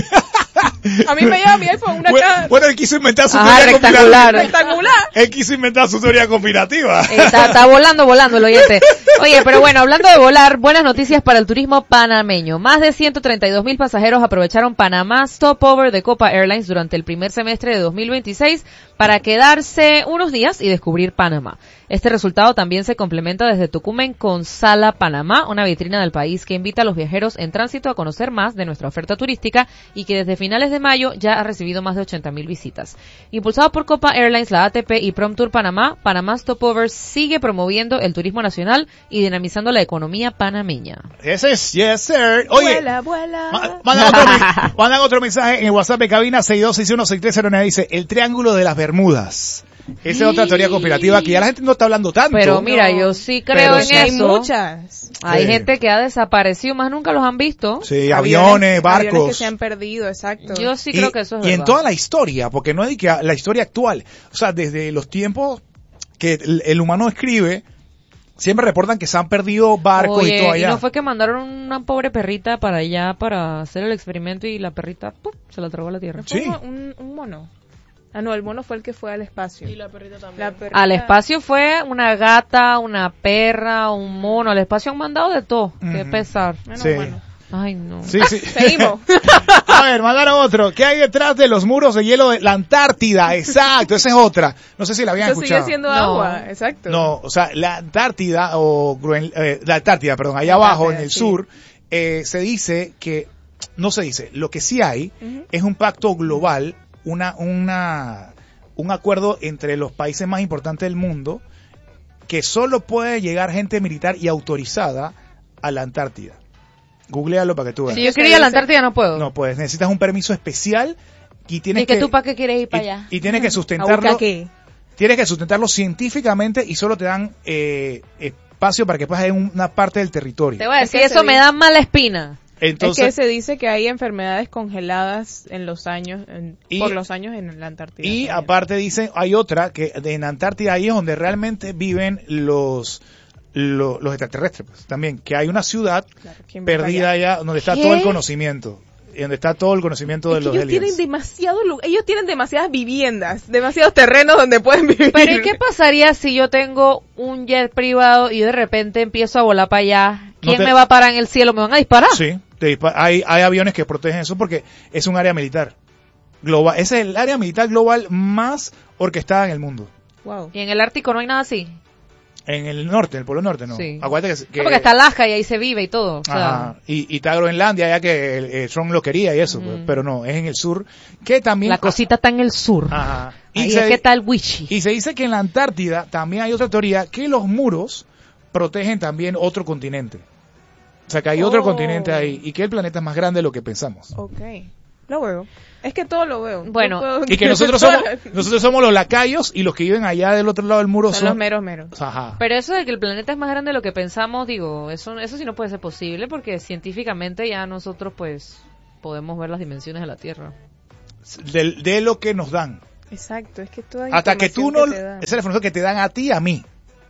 A mí me lleva mi iPhone una Bueno, caja bueno, él quiso inventar su Ajá, teoría rectangular. conspirativa. rectangular. Él quiso inventar su teoría conspirativa. Eh, Está, está volando, volando el oyente. Oye, pero bueno, hablando de volar, buenas noticias para el turismo panameño. Más de ciento treinta y dos mil pasajeros aprovecharon Panamá Stopover de Copa Airlines durante el primer semestre de dos mil veintiséis para quedarse unos días y descubrir Panamá. Este resultado también se complementa desde Tucumán con Sala Panamá, una vitrina del país que invita a los viajeros en tránsito a conocer más de nuestra oferta turística y que desde finales de mayo ya ha recibido más de ochenta mil visitas. Impulsado por Copa Airlines, la A T P y Promtour Panamá, Panamá Stopover sigue promoviendo el turismo nacional y dinamizando la economía panameña. Ese es, yes sir. Oye, Vuela, vuela. ma- mandan otro, men- mandan otro mensaje en el WhatsApp de cabina seis dos seis uno seis tres cero nueve, dice, el triángulo de las Bermudas. Esa es otra teoría conspirativa que ya la gente no está hablando tanto. Pero mira, yo sí creo Pero en sí. Hay eso. muchas. Hay Sí. gente que ha desaparecido, más nunca los han visto. Sí, aviones, barcos. Aviones que se han perdido, exacto. Yo sí y, creo que eso es y en verdad. toda la historia, porque no es de que la historia actual, o sea, desde los tiempos que el, el humano escribe, siempre reportan que se han perdido barcos Oye, y todo allá. no fue que mandaron una pobre perrita para allá para hacer el experimento y la perrita ¡pum!, se la tragó a la tierra. ¿No fue Sí. un, un mono? Ah, no, el mono fue el que fue al espacio. Y la perrita también. La perrita- Al espacio fue una gata, una perra, un mono. Al espacio han mandado de todo. Qué Ujú. pesar. Bueno, Sí. bueno. Ay, no. Sí, sí. Seguimos. A ver, mandaron otro. ¿Qué hay detrás de los muros de hielo de la Antártida? Exacto, esa es otra. No sé si la habían Eso sigue escuchado. siendo No. agua, exacto. No, o sea, la Antártida o Groen- eh, la Antártida, perdón, allá La abajo Antártida, en el sí. sur, eh, se dice que, no se dice, lo que sí hay Ujú. es un pacto global, una, una, un acuerdo entre los países más importantes del mundo que solo puede llegar gente militar y autorizada a la Antártida. Googlealo para que tú veas. Si yo quería ir a la Antártida no puedo. No, pues necesitas un permiso especial y tienes ¿Y que que, tú para qué quieres ir para y, allá? y tienes que ¿A buscar sustentarlo. qué? Tienes que sustentarlo científicamente y solo te dan eh, espacio para que puedas ir en una parte del territorio. Te voy a Es decir, que eso se me vi- da mala espina. Entonces, es que se dice que hay enfermedades congeladas en los años, en- Y- por los años en la Antártida. y también. aparte dicen, hay otra que de- en Antártida ahí es donde realmente viven los lo- los extraterrestres, pues, también, que hay una ciudad Claro, ¿quién va para perdida allá? allá donde está ¿Qué? todo el conocimiento, y donde está todo el conocimiento de Es que los ellos aliens. tienen demasiado lu- ellos tienen demasiadas viviendas, demasiados terrenos donde pueden vivir. Pero ¿y qué pasaría si yo tengo un jet privado y de repente empiezo a volar para allá? ¿Quién No te- me va a parar en el cielo? ¿Me van a disparar? Sí, te dispa- hay, hay aviones que protegen eso porque es un área militar global. Ese es el área militar global más orquestada en el mundo. Wow. ¿Y en el Ártico no hay nada así? En el norte, en el polo norte, ¿no? Sí. Acuérdate que... que No, porque está Alaska y ahí se vive y todo. O sea, Ajá. Y, y está Groenlandia, ya que el, el Trump lo quería y eso, pues, Mm. pero no, es en el sur, que también... la cosita está en el sur. Ajá. Ahí Y es se, que está el Wichi. y se dice que en la Antártida también hay otra teoría, que los muros protegen también otro continente. O sea, que hay otro Oh. continente ahí y que el planeta es más grande de lo que pensamos. Ok. Lo veo. Es que todo lo veo. Bueno, No puedo- Y que nosotros somos nosotros somos los lacayos y los que viven allá del otro lado del muro son son... los meros meros. Ajá. Pero eso de que el planeta es más grande de lo que pensamos, digo, eso eso sí no puede ser posible porque científicamente ya nosotros pues podemos ver las dimensiones de la Tierra. De, de lo que nos dan. Exacto, es que toda Hasta que tú no... información que te dan. Esa es la información que te dan a ti y a mí.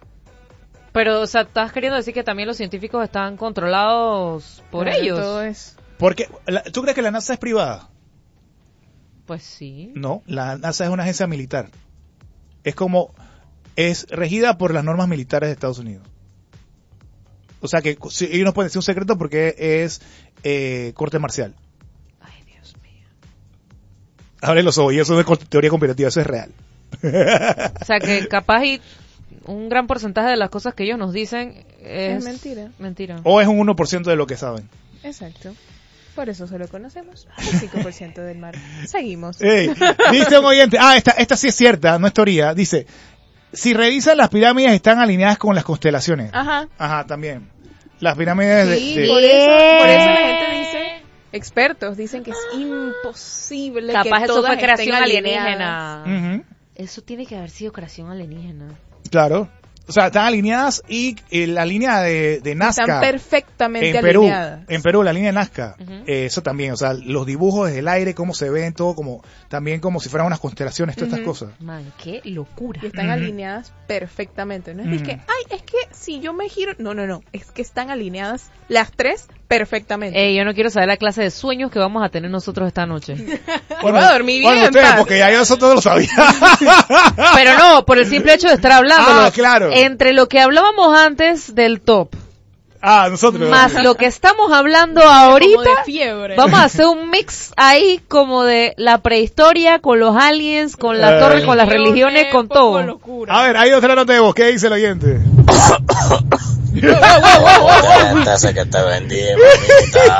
Pero, o sea, estás queriendo decir que también los científicos están controlados por Claro, ellos. todo es- Porque, la- ¿tú crees que la NASA es privada? Pues sí. No, la NASA es una agencia militar. Es como, es regida por las normas militares de Estados Unidos. O sea que si, ellos no pueden decir un secreto porque es eh, corte marcial. Ay, Dios mío. Abre los ojos, y eso no es teoría conspirativa, eso es real. O sea que capaz y un gran porcentaje de las cosas que ellos nos dicen es, Es mentira. mentira. O es un uno por ciento de lo que saben. Exacto. Por eso solo conocemos el cinco por ciento del mar. Seguimos. Ey, dice un oyente, ah, esta, esta sí es cierta, no es teoría, dice, si revisan las pirámides están alineadas con las constelaciones. Ajá. Ajá, también. Las pirámides de... Sí, de- por eso, por eso la gente dice, expertos dicen que es imposible Capaz que eso todas fue creación estén alineadas. alienígena. Ujú, Eso tiene que haber sido creación alienígena. claro. O sea, están alineadas y eh, la línea de, de Nazca... Están perfectamente en Perú, alineadas. en Perú, la línea de Nazca, Ujú. eh, eso también, o sea, los dibujos desde el aire, cómo se ven, todo como, también como si fueran unas constelaciones, todas Ujú. estas cosas. Man, qué locura. Y están Ujú. alineadas perfectamente. No es Ujú. que, ay, es que si yo me giro... No, no, no. Es que están alineadas las tres perfectamente. Ey, yo no quiero saber la clase de sueños que vamos a tener nosotros esta noche. Yo voy a dormir bien, Bueno, ustedes, paz. porque ya yo eso todo lo sabía. Pero no, por el simple hecho de estar hablándolo. Ah, claro. Entre lo que hablábamos antes del top, Ah, nosotros. más lo que estamos hablando Como ahorita, de fiebre. vamos a hacer un mix ahí como de la prehistoria con los aliens, con la Eh. torre, con las religiones, con Poco todo. locura. A ver, hay otra nota de voz, ¿qué dice el oyente? Entonces que te vendí, mamita.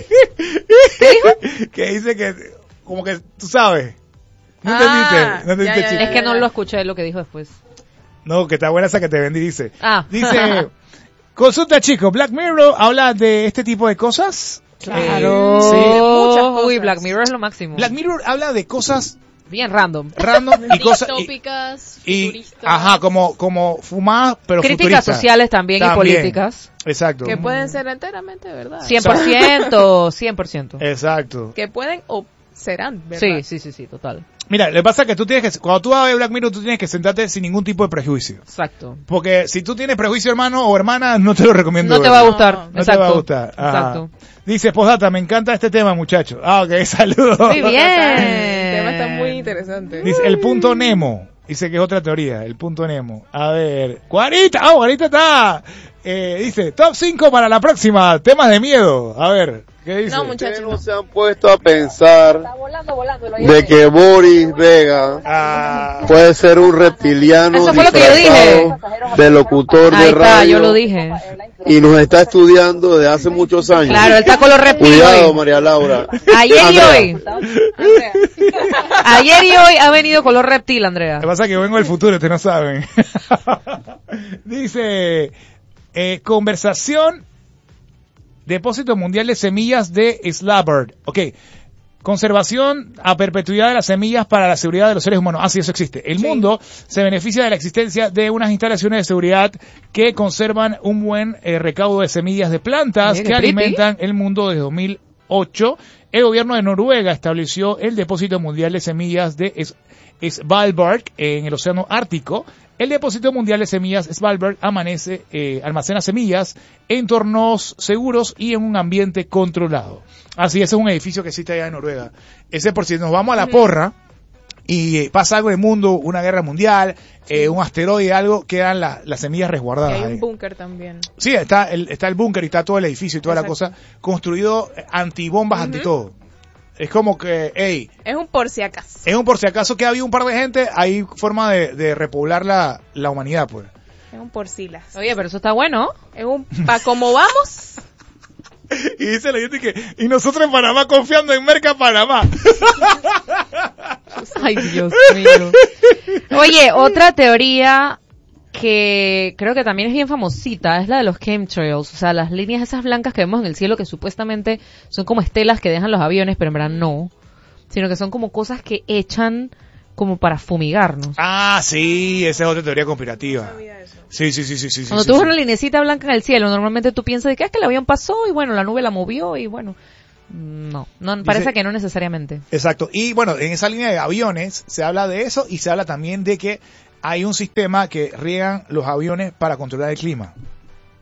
Que dice que, como que, tú sabes. ¿No Ah, entendiste? ¿No entendiste, ya, ya, chico? Es que no lo escuché lo que dijo después. No, que está buena esa que te vendí, dice. Ah. Dice, consulta chicos, Black Mirror habla de este tipo de cosas. Claro. Eh, sí. muchas cosas. Uy, Black Mirror es lo máximo. Black Mirror habla de cosas Bien random. random y cosas y, Distópicas, y futuristas. ajá, como como fumadas pero Críticas futuristas. sociales también, y También. políticas. Exacto. Que pueden ser enteramente verdad. cien por ciento, cien por ciento. Exacto. Que pueden o serán verdad. Sí, sí, sí, sí, total. Mira, lo que pasa es que tú tienes que, cuando tú vas a ver Black Mirror, tú tienes que sentarte sin ningún tipo de prejuicio. Exacto. Porque si tú tienes prejuicio, hermano o hermana, no te lo recomiendo. No te ver. va a gustar. No, No Exacto. te va a gustar. Ajá. Exacto. Dice, postdata, me encanta este tema, muchacho. Ah, ok, saludos. Muy bien. El tema está muy interesante. Dice, el punto Nemo. Dice que es otra teoría, el punto Nemo. A ver, Juanita, oh, Juanita está. Eh, dice, top cinco para la próxima, temas de miedo. A ver, ¿qué dice? No, muchachos. Ustedes no se han puesto a pensar de que Boris Vega Ah, puede ser un reptiliano Eso fue lo que yo disfrazado de locutor Ahí de está, radio yo lo dije. y nos está estudiando desde hace muchos años. Claro, él está con los reptiles. Cuidado, María Laura. Ayer y Andrea. hoy. Ayer y hoy ha venido color reptil, Andrea. lo que pasa es que vengo del futuro, ustedes no saben. Dice, eh, conversación, depósito mundial de semillas de Slabbird. Ok, conservación a perpetuidad de las semillas para la seguridad de los seres humanos. Ah, sí, eso existe. El Sí. mundo se beneficia de la existencia de unas instalaciones de seguridad que conservan un buen eh, recaudo de semillas de plantas Mira, que qué pretty. alimentan el mundo desde dos mil ocho. El gobierno de Noruega estableció el depósito mundial de semillas de Es- Svalbard en el océano Ártico. El depósito mundial de semillas Svalbard amanece, eh, almacena semillas en entornos seguros y en un ambiente controlado. Así, ese es un edificio que existe allá en Noruega. Ese por si nos vamos a la porra y eh, pasa algo en el mundo, una guerra mundial, eh, un asteroide, algo, quedan la- las semillas Y resguardadas hay ahí. un búnker también. Sí, está el, está el búnker y está todo el edificio y toda Exacto. la cosa construido eh, antibombas, anti todo. Es como que, hey, Es un por si acaso. es un por si acaso que había un par de gente, hay forma de, de repoblar la, la humanidad, pues. Es un por si las. Oye, pero eso está bueno. Es un pa como vamos. Y dice la gente que, y nosotros en Panamá confiando en Merca Panamá. Ay, Dios mío. Oye, otra teoría que creo que también es bien famosita es la de los chemtrails, o sea, las líneas esas blancas que vemos en el cielo que supuestamente son como estelas que dejan los aviones, pero en verdad no, sino que son como cosas que echan como para fumigarnos. Ah, sí, esa es otra teoría conspirativa. Sí, sí, sí, sí, sí. Cuando sí, tú ves sí. una linecita blanca en el cielo, normalmente tú piensas de que es que el avión pasó y bueno, la nube la movió y bueno, no, no parece que no necesariamente. Exacto. Y bueno, en esa línea de aviones se habla de eso y se habla también de que hay un sistema que riegan los aviones para controlar el clima.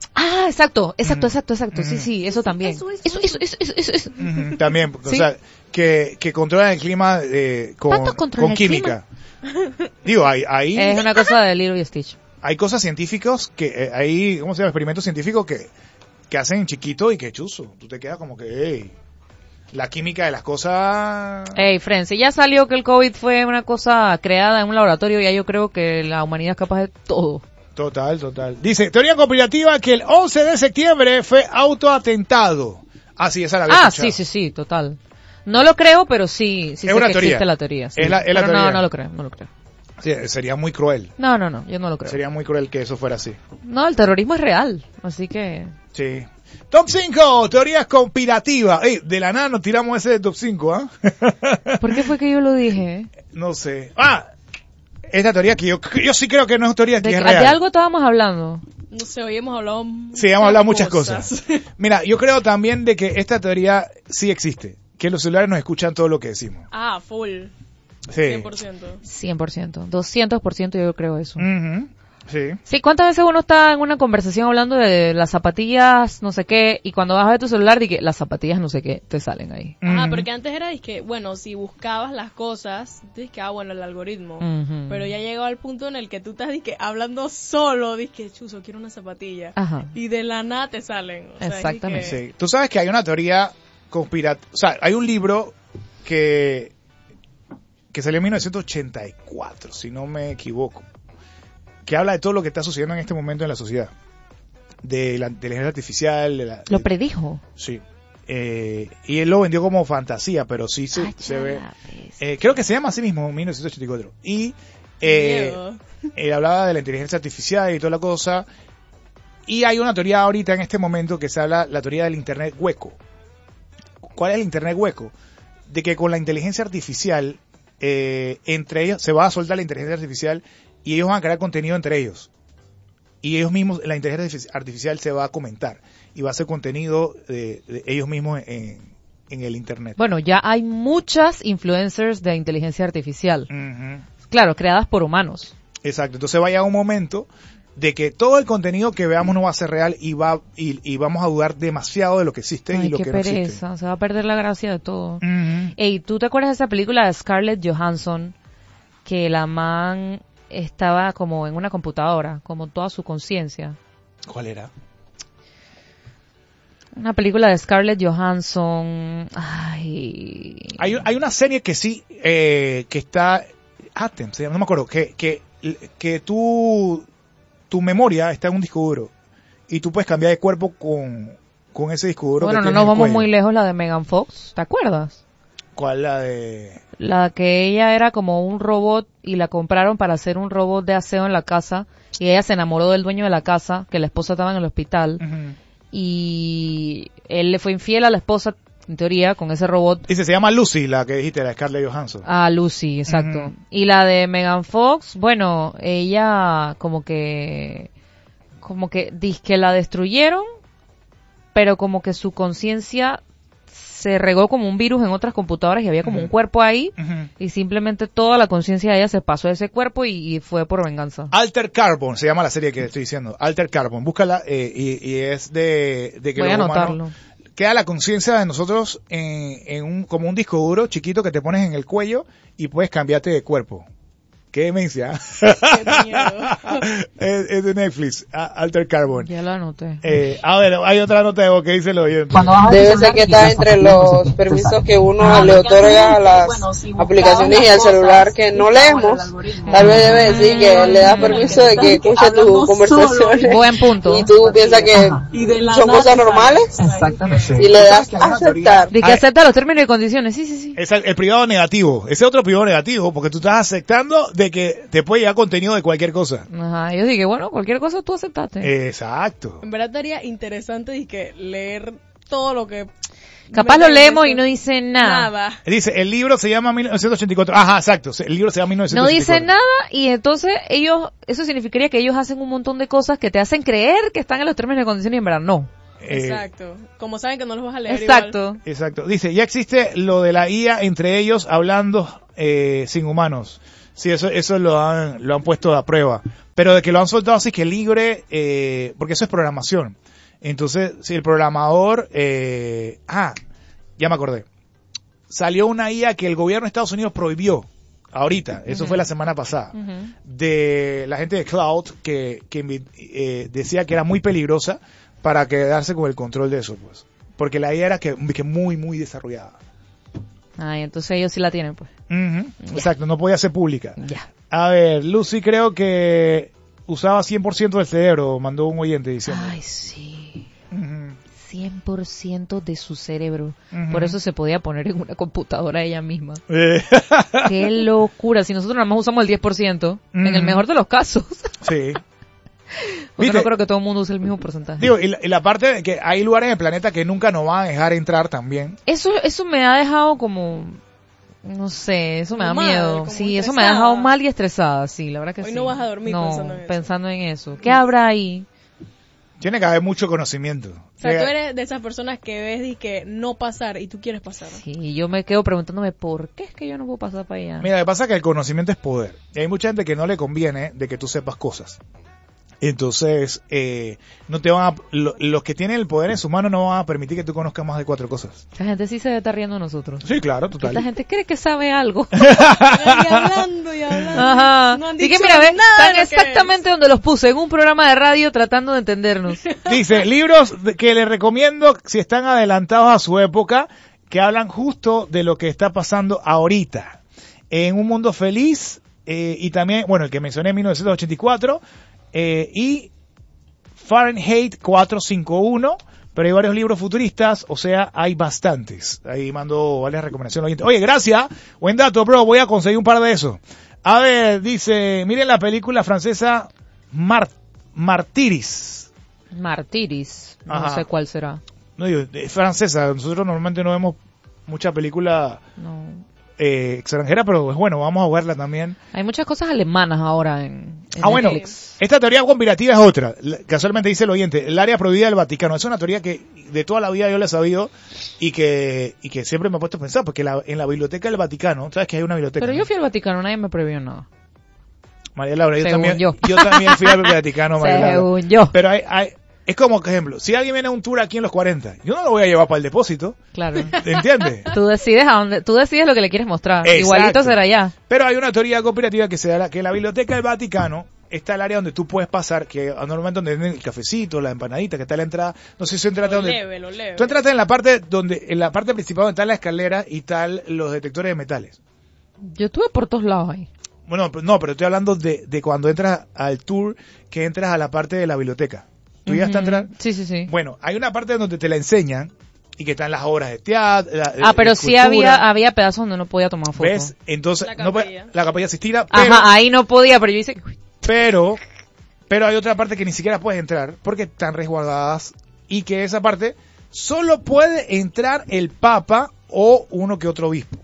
Ah, exacto, exacto, Mm. exacto, exacto. Sí, Mm. sí, eso también. Eso, eso, eso, eso, eso, eso, eso. Ujú, también, o Sí. sea, que, que controlan el clima eh, con, ¿Cuánto controlan con el química. Digo, hay, hay, Es una cosa de Lilo y Stitch. hay cosas científicos que, eh, hay, ¿cómo se llama? Experimentos científicos que, que hacen chiquito y que chuzo. Tú te quedas como que, hey, la química de las cosas... Hey, friends, si ya salió que el COVID fue una cosa creada en un laboratorio, ya yo creo que la humanidad es capaz de todo. Total, total. Dice, teoría conspirativa que el once de septiembre fue autoatentado. Ah, sí, esa la había Ah, escuchado. sí, sí, sí, total. No lo creo, pero sí, sí Es sé una que teoría. existe la teoría. Sí. Es la- es la Pero teoría. no, no lo creo, no lo creo. Sí, sería muy cruel. No, no, no, yo no lo creo. Sería muy cruel que eso fuera así. No, el terrorismo es real, así que... Sí. Top cinco, teorías conspirativas. Ey, de la nada nos tiramos ese de top cinco, ¿ah? ¿Por qué fue que yo lo dije? No sé. Ah, esta teoría que yo, yo sí creo que no es teoría, ¿De, que es de real. algo estábamos hablando? No sé, hoy hemos hablado muchas Sí, hemos hablado muchas cosas. Mira, yo creo también de que esta teoría sí existe. Que los celulares nos escuchan todo lo que decimos. Ah, full. Sí. cien por ciento. cien por ciento, doscientos por ciento yo creo eso. Ujú, sí. Sí, ¿cuántas veces uno está en una conversación hablando de las zapatillas, no sé qué, y cuando vas a ver tu celular, di que las zapatillas no sé qué, te salen ahí? Ajá, Ujú. porque antes era, que bueno, si buscabas las cosas, dices que, ah, bueno, el algoritmo. Ujú. Pero ya llegó al punto en el que tú estás, dizque, hablando solo, dices que, chuzo, quiero una zapatilla. Ajá. Y de la nada te salen. O sea, es Exactamente. que- Sí. Tú sabes que hay una teoría conspirativa. O sea, hay un libro que, que salió en mil novecientos ochenta y cuatro, si no me equivoco, que habla de todo lo que está sucediendo en este momento en la sociedad. De la inteligencia artificial. De la, Lo de- predijo. Sí. Eh, y él lo vendió como fantasía, pero sí se, Ay, se ve. ya ves. Eh, creo que se llama así mismo, mil novecientos ochenta y cuatro. Y eh, Miedo. él hablaba de la inteligencia artificial y toda la cosa. Y hay una teoría ahorita en este momento que se habla, la teoría del Internet hueco. ¿Cuál es el Internet hueco? De que con la inteligencia artificial, eh, entre ellos, se va a soltar la inteligencia artificial y ellos van a crear contenido entre ellos. Y ellos mismos, la inteligencia artificial se va a comentar y va a hacer contenido de, de ellos mismos en, en el Internet. Bueno, ya hay muchas influencers de inteligencia artificial. Ujú. Claro, creadas por humanos. Exacto, entonces va a llegar un momento de que todo el contenido que veamos no va a ser real y va y, y vamos a dudar demasiado de lo que existe Ay, y lo qué que no existe. pereza, se va a perder la gracia de todo. Ujú. Ey, ¿tú te acuerdas de esa película de Scarlett Johansson? Que la man estaba como en una computadora, como toda su conciencia. ¿Cuál era? Una película de Scarlett Johansson. Ay. Hay, hay una serie que sí, eh, que está, Atem, se llama, no me acuerdo, que, que, que tú, tu memoria está en un disco duro y tú puedes cambiar de cuerpo con, con ese disco duro. Bueno, que no tiene nos en el vamos cuello. muy lejos, la de Megan Fox. ¿Te acuerdas? ¿Cuál la de? La que ella era como un robot y la compraron para hacer un robot de aseo en la casa y ella se enamoró del dueño de la casa, que la esposa estaba en el hospital Ujú. y él le fue infiel a la esposa, en teoría, con ese robot. Dice, se llama Lucy, la que dijiste, la de Scarlett Johansson. A Lucy, exacto. Ujú. Y la de Megan Fox, bueno, ella como que, como que, que la destruyeron, pero como que su conciencia se regó como un virus en otras computadoras y había como Ujú. un cuerpo ahí Ujú. y simplemente toda la conciencia de ella se pasó a ese cuerpo y, y fue por venganza. Alter Carbon, se llama la serie que estoy diciendo. Alter Carbon, búscala eh, y, y es de, de que Voy a los humanos- anotarlo. queda la conciencia de nosotros en, en un, como un disco duro chiquito que te pones en el cuello y puedes cambiarte de cuerpo. Qué demencia. Qué miedo. es, es de Netflix, a- Alter Carbon. Ya lo anoté. Eh, a ver, hay otra nota de voz que dice el oyente. Debe ser que está entre los permisos que uno le otorga a las aplicaciones y al celular que no leemos. Tal vez debe decir que le das permiso de que escuche tus conversaciones. Buen punto. Y tú piensas que son cosas normales y le das a aceptar. De que Ah, acepta los términos y condiciones, sí, sí, sí. Es el, el privado negativo. Ese otro privado negativo, porque tú estás aceptando de que te puede llegar contenido de cualquier cosa. Ajá, yo dije, bueno, cualquier cosa tú aceptaste. Exacto. En verdad estaría interesante y que leer todo lo que... Capaz lo leemos y no dice nada. Nada. Dice, el libro se llama mil novecientos ochenta y cuatro. Ajá, exacto. El libro se llama mil novecientos No ochenta y cuatro. dice nada y entonces ellos, eso significaría que ellos hacen un montón de cosas que te hacen creer que están en los términos y condiciones y en verdad no. Eh, Exacto. Como saben que no los vas a leer Exacto. Exacto. Dice, ya existe lo de la I A entre ellos hablando eh, sin humanos. Sí, eso eso lo han lo han puesto a prueba. Pero de que lo han soltado así que libre, eh, porque eso es programación. Entonces, si el programador... Eh, ah, ya me acordé. Salió una I A que el gobierno de Estados Unidos prohibió ahorita, eso uh-huh. fue la semana pasada, uh-huh. de la gente de Cloud que, que eh, decía que era muy peligrosa para quedarse con el control de eso, pues. Porque la I A era que, que muy, muy desarrollada. Ay, entonces ellos sí la tienen, pues. Uh-huh. Exacto, no podía ser pública. Ya. A ver, Lucy creo que usaba cien por ciento del cerebro, mandó un oyente diciendo. Ay, sí. Uh-huh. cien por ciento de su cerebro. Uh-huh. Por eso se podía poner en una computadora ella misma. Eh. Qué locura. Si nosotros nada más usamos el diez por ciento, uh-huh. en el mejor de los casos. Sí. Yo no creo que todo el mundo use el mismo porcentaje. Digo, y la, y la parte de que hay lugares en el planeta que nunca nos van a dejar entrar también. Eso eso me ha dejado como... No sé, eso me da mal, miedo. Sí, estresada. eso me ha dejado mal y estresada, sí, la verdad que Hoy sí. no vas a dormir no, pensando en eso. pensando en eso. ¿Qué habrá ahí? Tiene que haber mucho conocimiento. O sea, tú eres de esas personas que ves y que no pasar y tú quieres pasar. Sí, y yo me quedo preguntándome por qué es que yo no puedo pasar para allá. Mira, lo que pasa es que el conocimiento es poder. Y hay mucha gente que no le conviene de que tú sepas cosas. Entonces, eh, no te van a, lo, los que tienen el poder en su mano no van a permitir que tú conozcas más de cuatro cosas. La gente sí se está riendo de nosotros. Sí, claro, total. La gente cree que sabe algo. Y hablando y hablando. Ajá. No han Así dicho que mira, ves, nada están de lo que exactamente donde los puse, en un programa de radio tratando de entendernos. Dice, libros que les recomiendo si están adelantados a su época, que hablan justo de lo que está pasando ahorita. En Un Mundo Feliz, eh, y también, bueno, el que mencioné en mil novecientos ochenta y cuatro, eh, y Fahrenheit cuatrocientos cincuenta y uno, pero hay varios libros futuristas, o sea, hay bastantes. Ahí mando varias recomendaciones al oyente. Oye, gracias, buen dato, bro, voy a conseguir un par de esos. A ver, dice, miren la película francesa Mar Martiris. Martiris, no Ajá. sé cuál será. No digo, es francesa, nosotros normalmente no vemos mucha película No. eh, extranjera, pero es bueno, vamos a verla también. Hay muchas cosas alemanas ahora en, en Ah, bueno, Netflix. esta teoría conspirativa es otra. La- Casualmente dice el oyente, el área prohibida del Vaticano. Es una teoría que de toda la vida yo la he sabido y que y que siempre me he puesto a pensar, porque la- en la biblioteca del Vaticano, ¿sabes que hay una biblioteca? Pero ¿no? yo fui al Vaticano, nadie me prohibió nada. María Laura, yo Según también, yo. yo también fui al Vaticano, María Laura. Según yo. Pero hay, hay, es como, por ejemplo, si alguien viene a un tour aquí en los cuarenta, yo no lo voy a llevar para el depósito, Claro. ¿entiendes? Tú decides a dónde, tú decides lo que le quieres mostrar. Exacto. Igualito será allá. Pero hay una teoría conspirativa que se da que en la biblioteca del Vaticano está el área donde tú puedes pasar, que normalmente donde venden el cafecito, la empanadita, que está la entrada, no sé si tú entraste Lo donde... leve, lo leve. Tú entraste en la parte donde, en la parte principal donde está la escalera y tal los detectores de metales. Yo estuve por todos lados ahí. Bueno, pero- no, pero estoy hablando de, de cuando entras al tour, que entras a la parte de la biblioteca. ¿Tú ya estás Ujú. entrando? Sí, sí, sí. Bueno, hay una parte donde te la enseñan y que están las obras de teatro. la- Ah, pero la sí escultura. había había pedazos donde no podía tomar fotos. ¿Ves? Entonces, La no puede- capilla. la capilla Sixtina, pero, Ajá, ahí no podía, pero yo hice... pero, pero hay otra parte que ni siquiera puedes entrar porque están resguardadas y que esa parte solo puede entrar el papa o uno que otro obispo.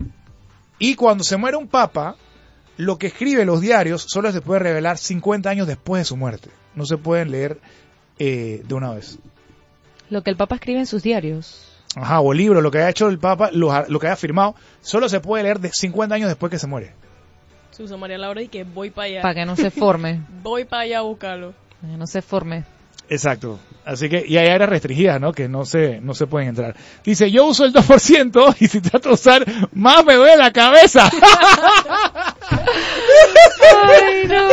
Y cuando se muere un papa, lo que escribe los diarios solo se puede revelar cincuenta años después de su muerte. No se pueden leer eh, de una vez. Lo que el Papa escribe en sus diarios. Ajá, o libro, lo que ha hecho el papa, lo, lo que haya firmado, solo se puede leer de cincuenta años después que se muere. Suso María Laura y que voy para allá. Para que no se forme. Voy para allá a buscarlo. Para que no se forme. Exacto. Así que, y hay áreas restringidas, ¿no? Que no se, no se pueden entrar. Dice, yo uso el dos por ciento y si trato de usar, más me duele la cabeza. ¡Ay, no!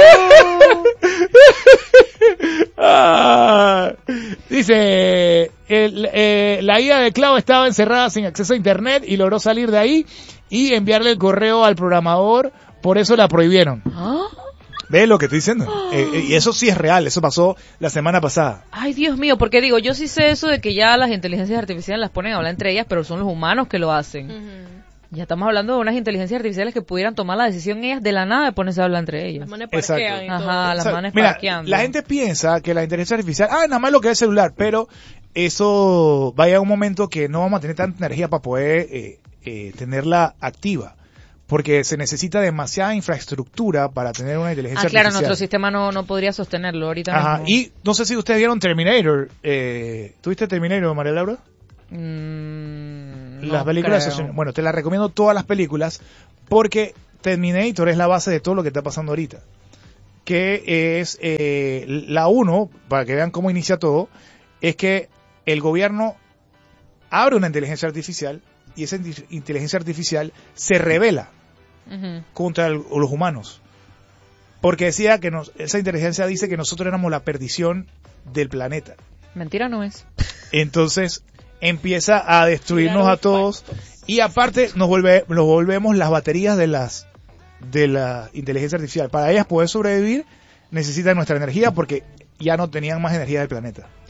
Ah, dice, el, eh, la I A de Clau estaba encerrada sin acceso a internet y logró salir de ahí y enviarle el correo al programador, por eso la prohibieron. ¿Ah? ¿Ves lo que estoy diciendo? Eh, eh, y eso sí es real, eso pasó la semana pasada. Ay, Dios mío, porque digo, yo sí sé eso de que ya las inteligencias artificiales las ponen a hablar entre ellas, pero son los humanos que lo hacen. Ujú. Ya estamos hablando de unas inteligencias artificiales que pudieran tomar la decisión ellas de la nada de ponerse a hablar entre ellas. Las manes Exacto. parquean y todo. Ajá, las O sea, manes mira, parqueando. la gente piensa que la inteligencia artificial, ah, nada más lo que es el celular, pero eso va a llegar un momento que no vamos a tener tanta energía para poder eh, eh, tenerla activa. Porque se necesita demasiada infraestructura para tener una inteligencia Ah, claro, artificial. nuestro sistema no, no podría sostenerlo ahorita Ajá, mismo. y no sé si ustedes vieron Terminator. Eh, ¿Tuviste Terminator, María Laura? Mm, las no películas de creo. Schwarzenegger. Bueno, te las recomiendo todas las películas porque Terminator es la base de todo lo que está pasando ahorita. Que es eh, la uno, para que vean cómo inicia todo, es que el gobierno abre una inteligencia artificial y esa inteligencia artificial se revela uh-huh. contra el, los humanos. Porque decía que nos, esa inteligencia dice que nosotros éramos la perdición del planeta. Mentira no es. Entonces empieza a destruirnos a todos y aparte nos vuelve nos volvemos las baterías de las de la inteligencia artificial. Para ellas poder sobrevivir necesitan nuestra energía porque ya no tenían más energía del planeta.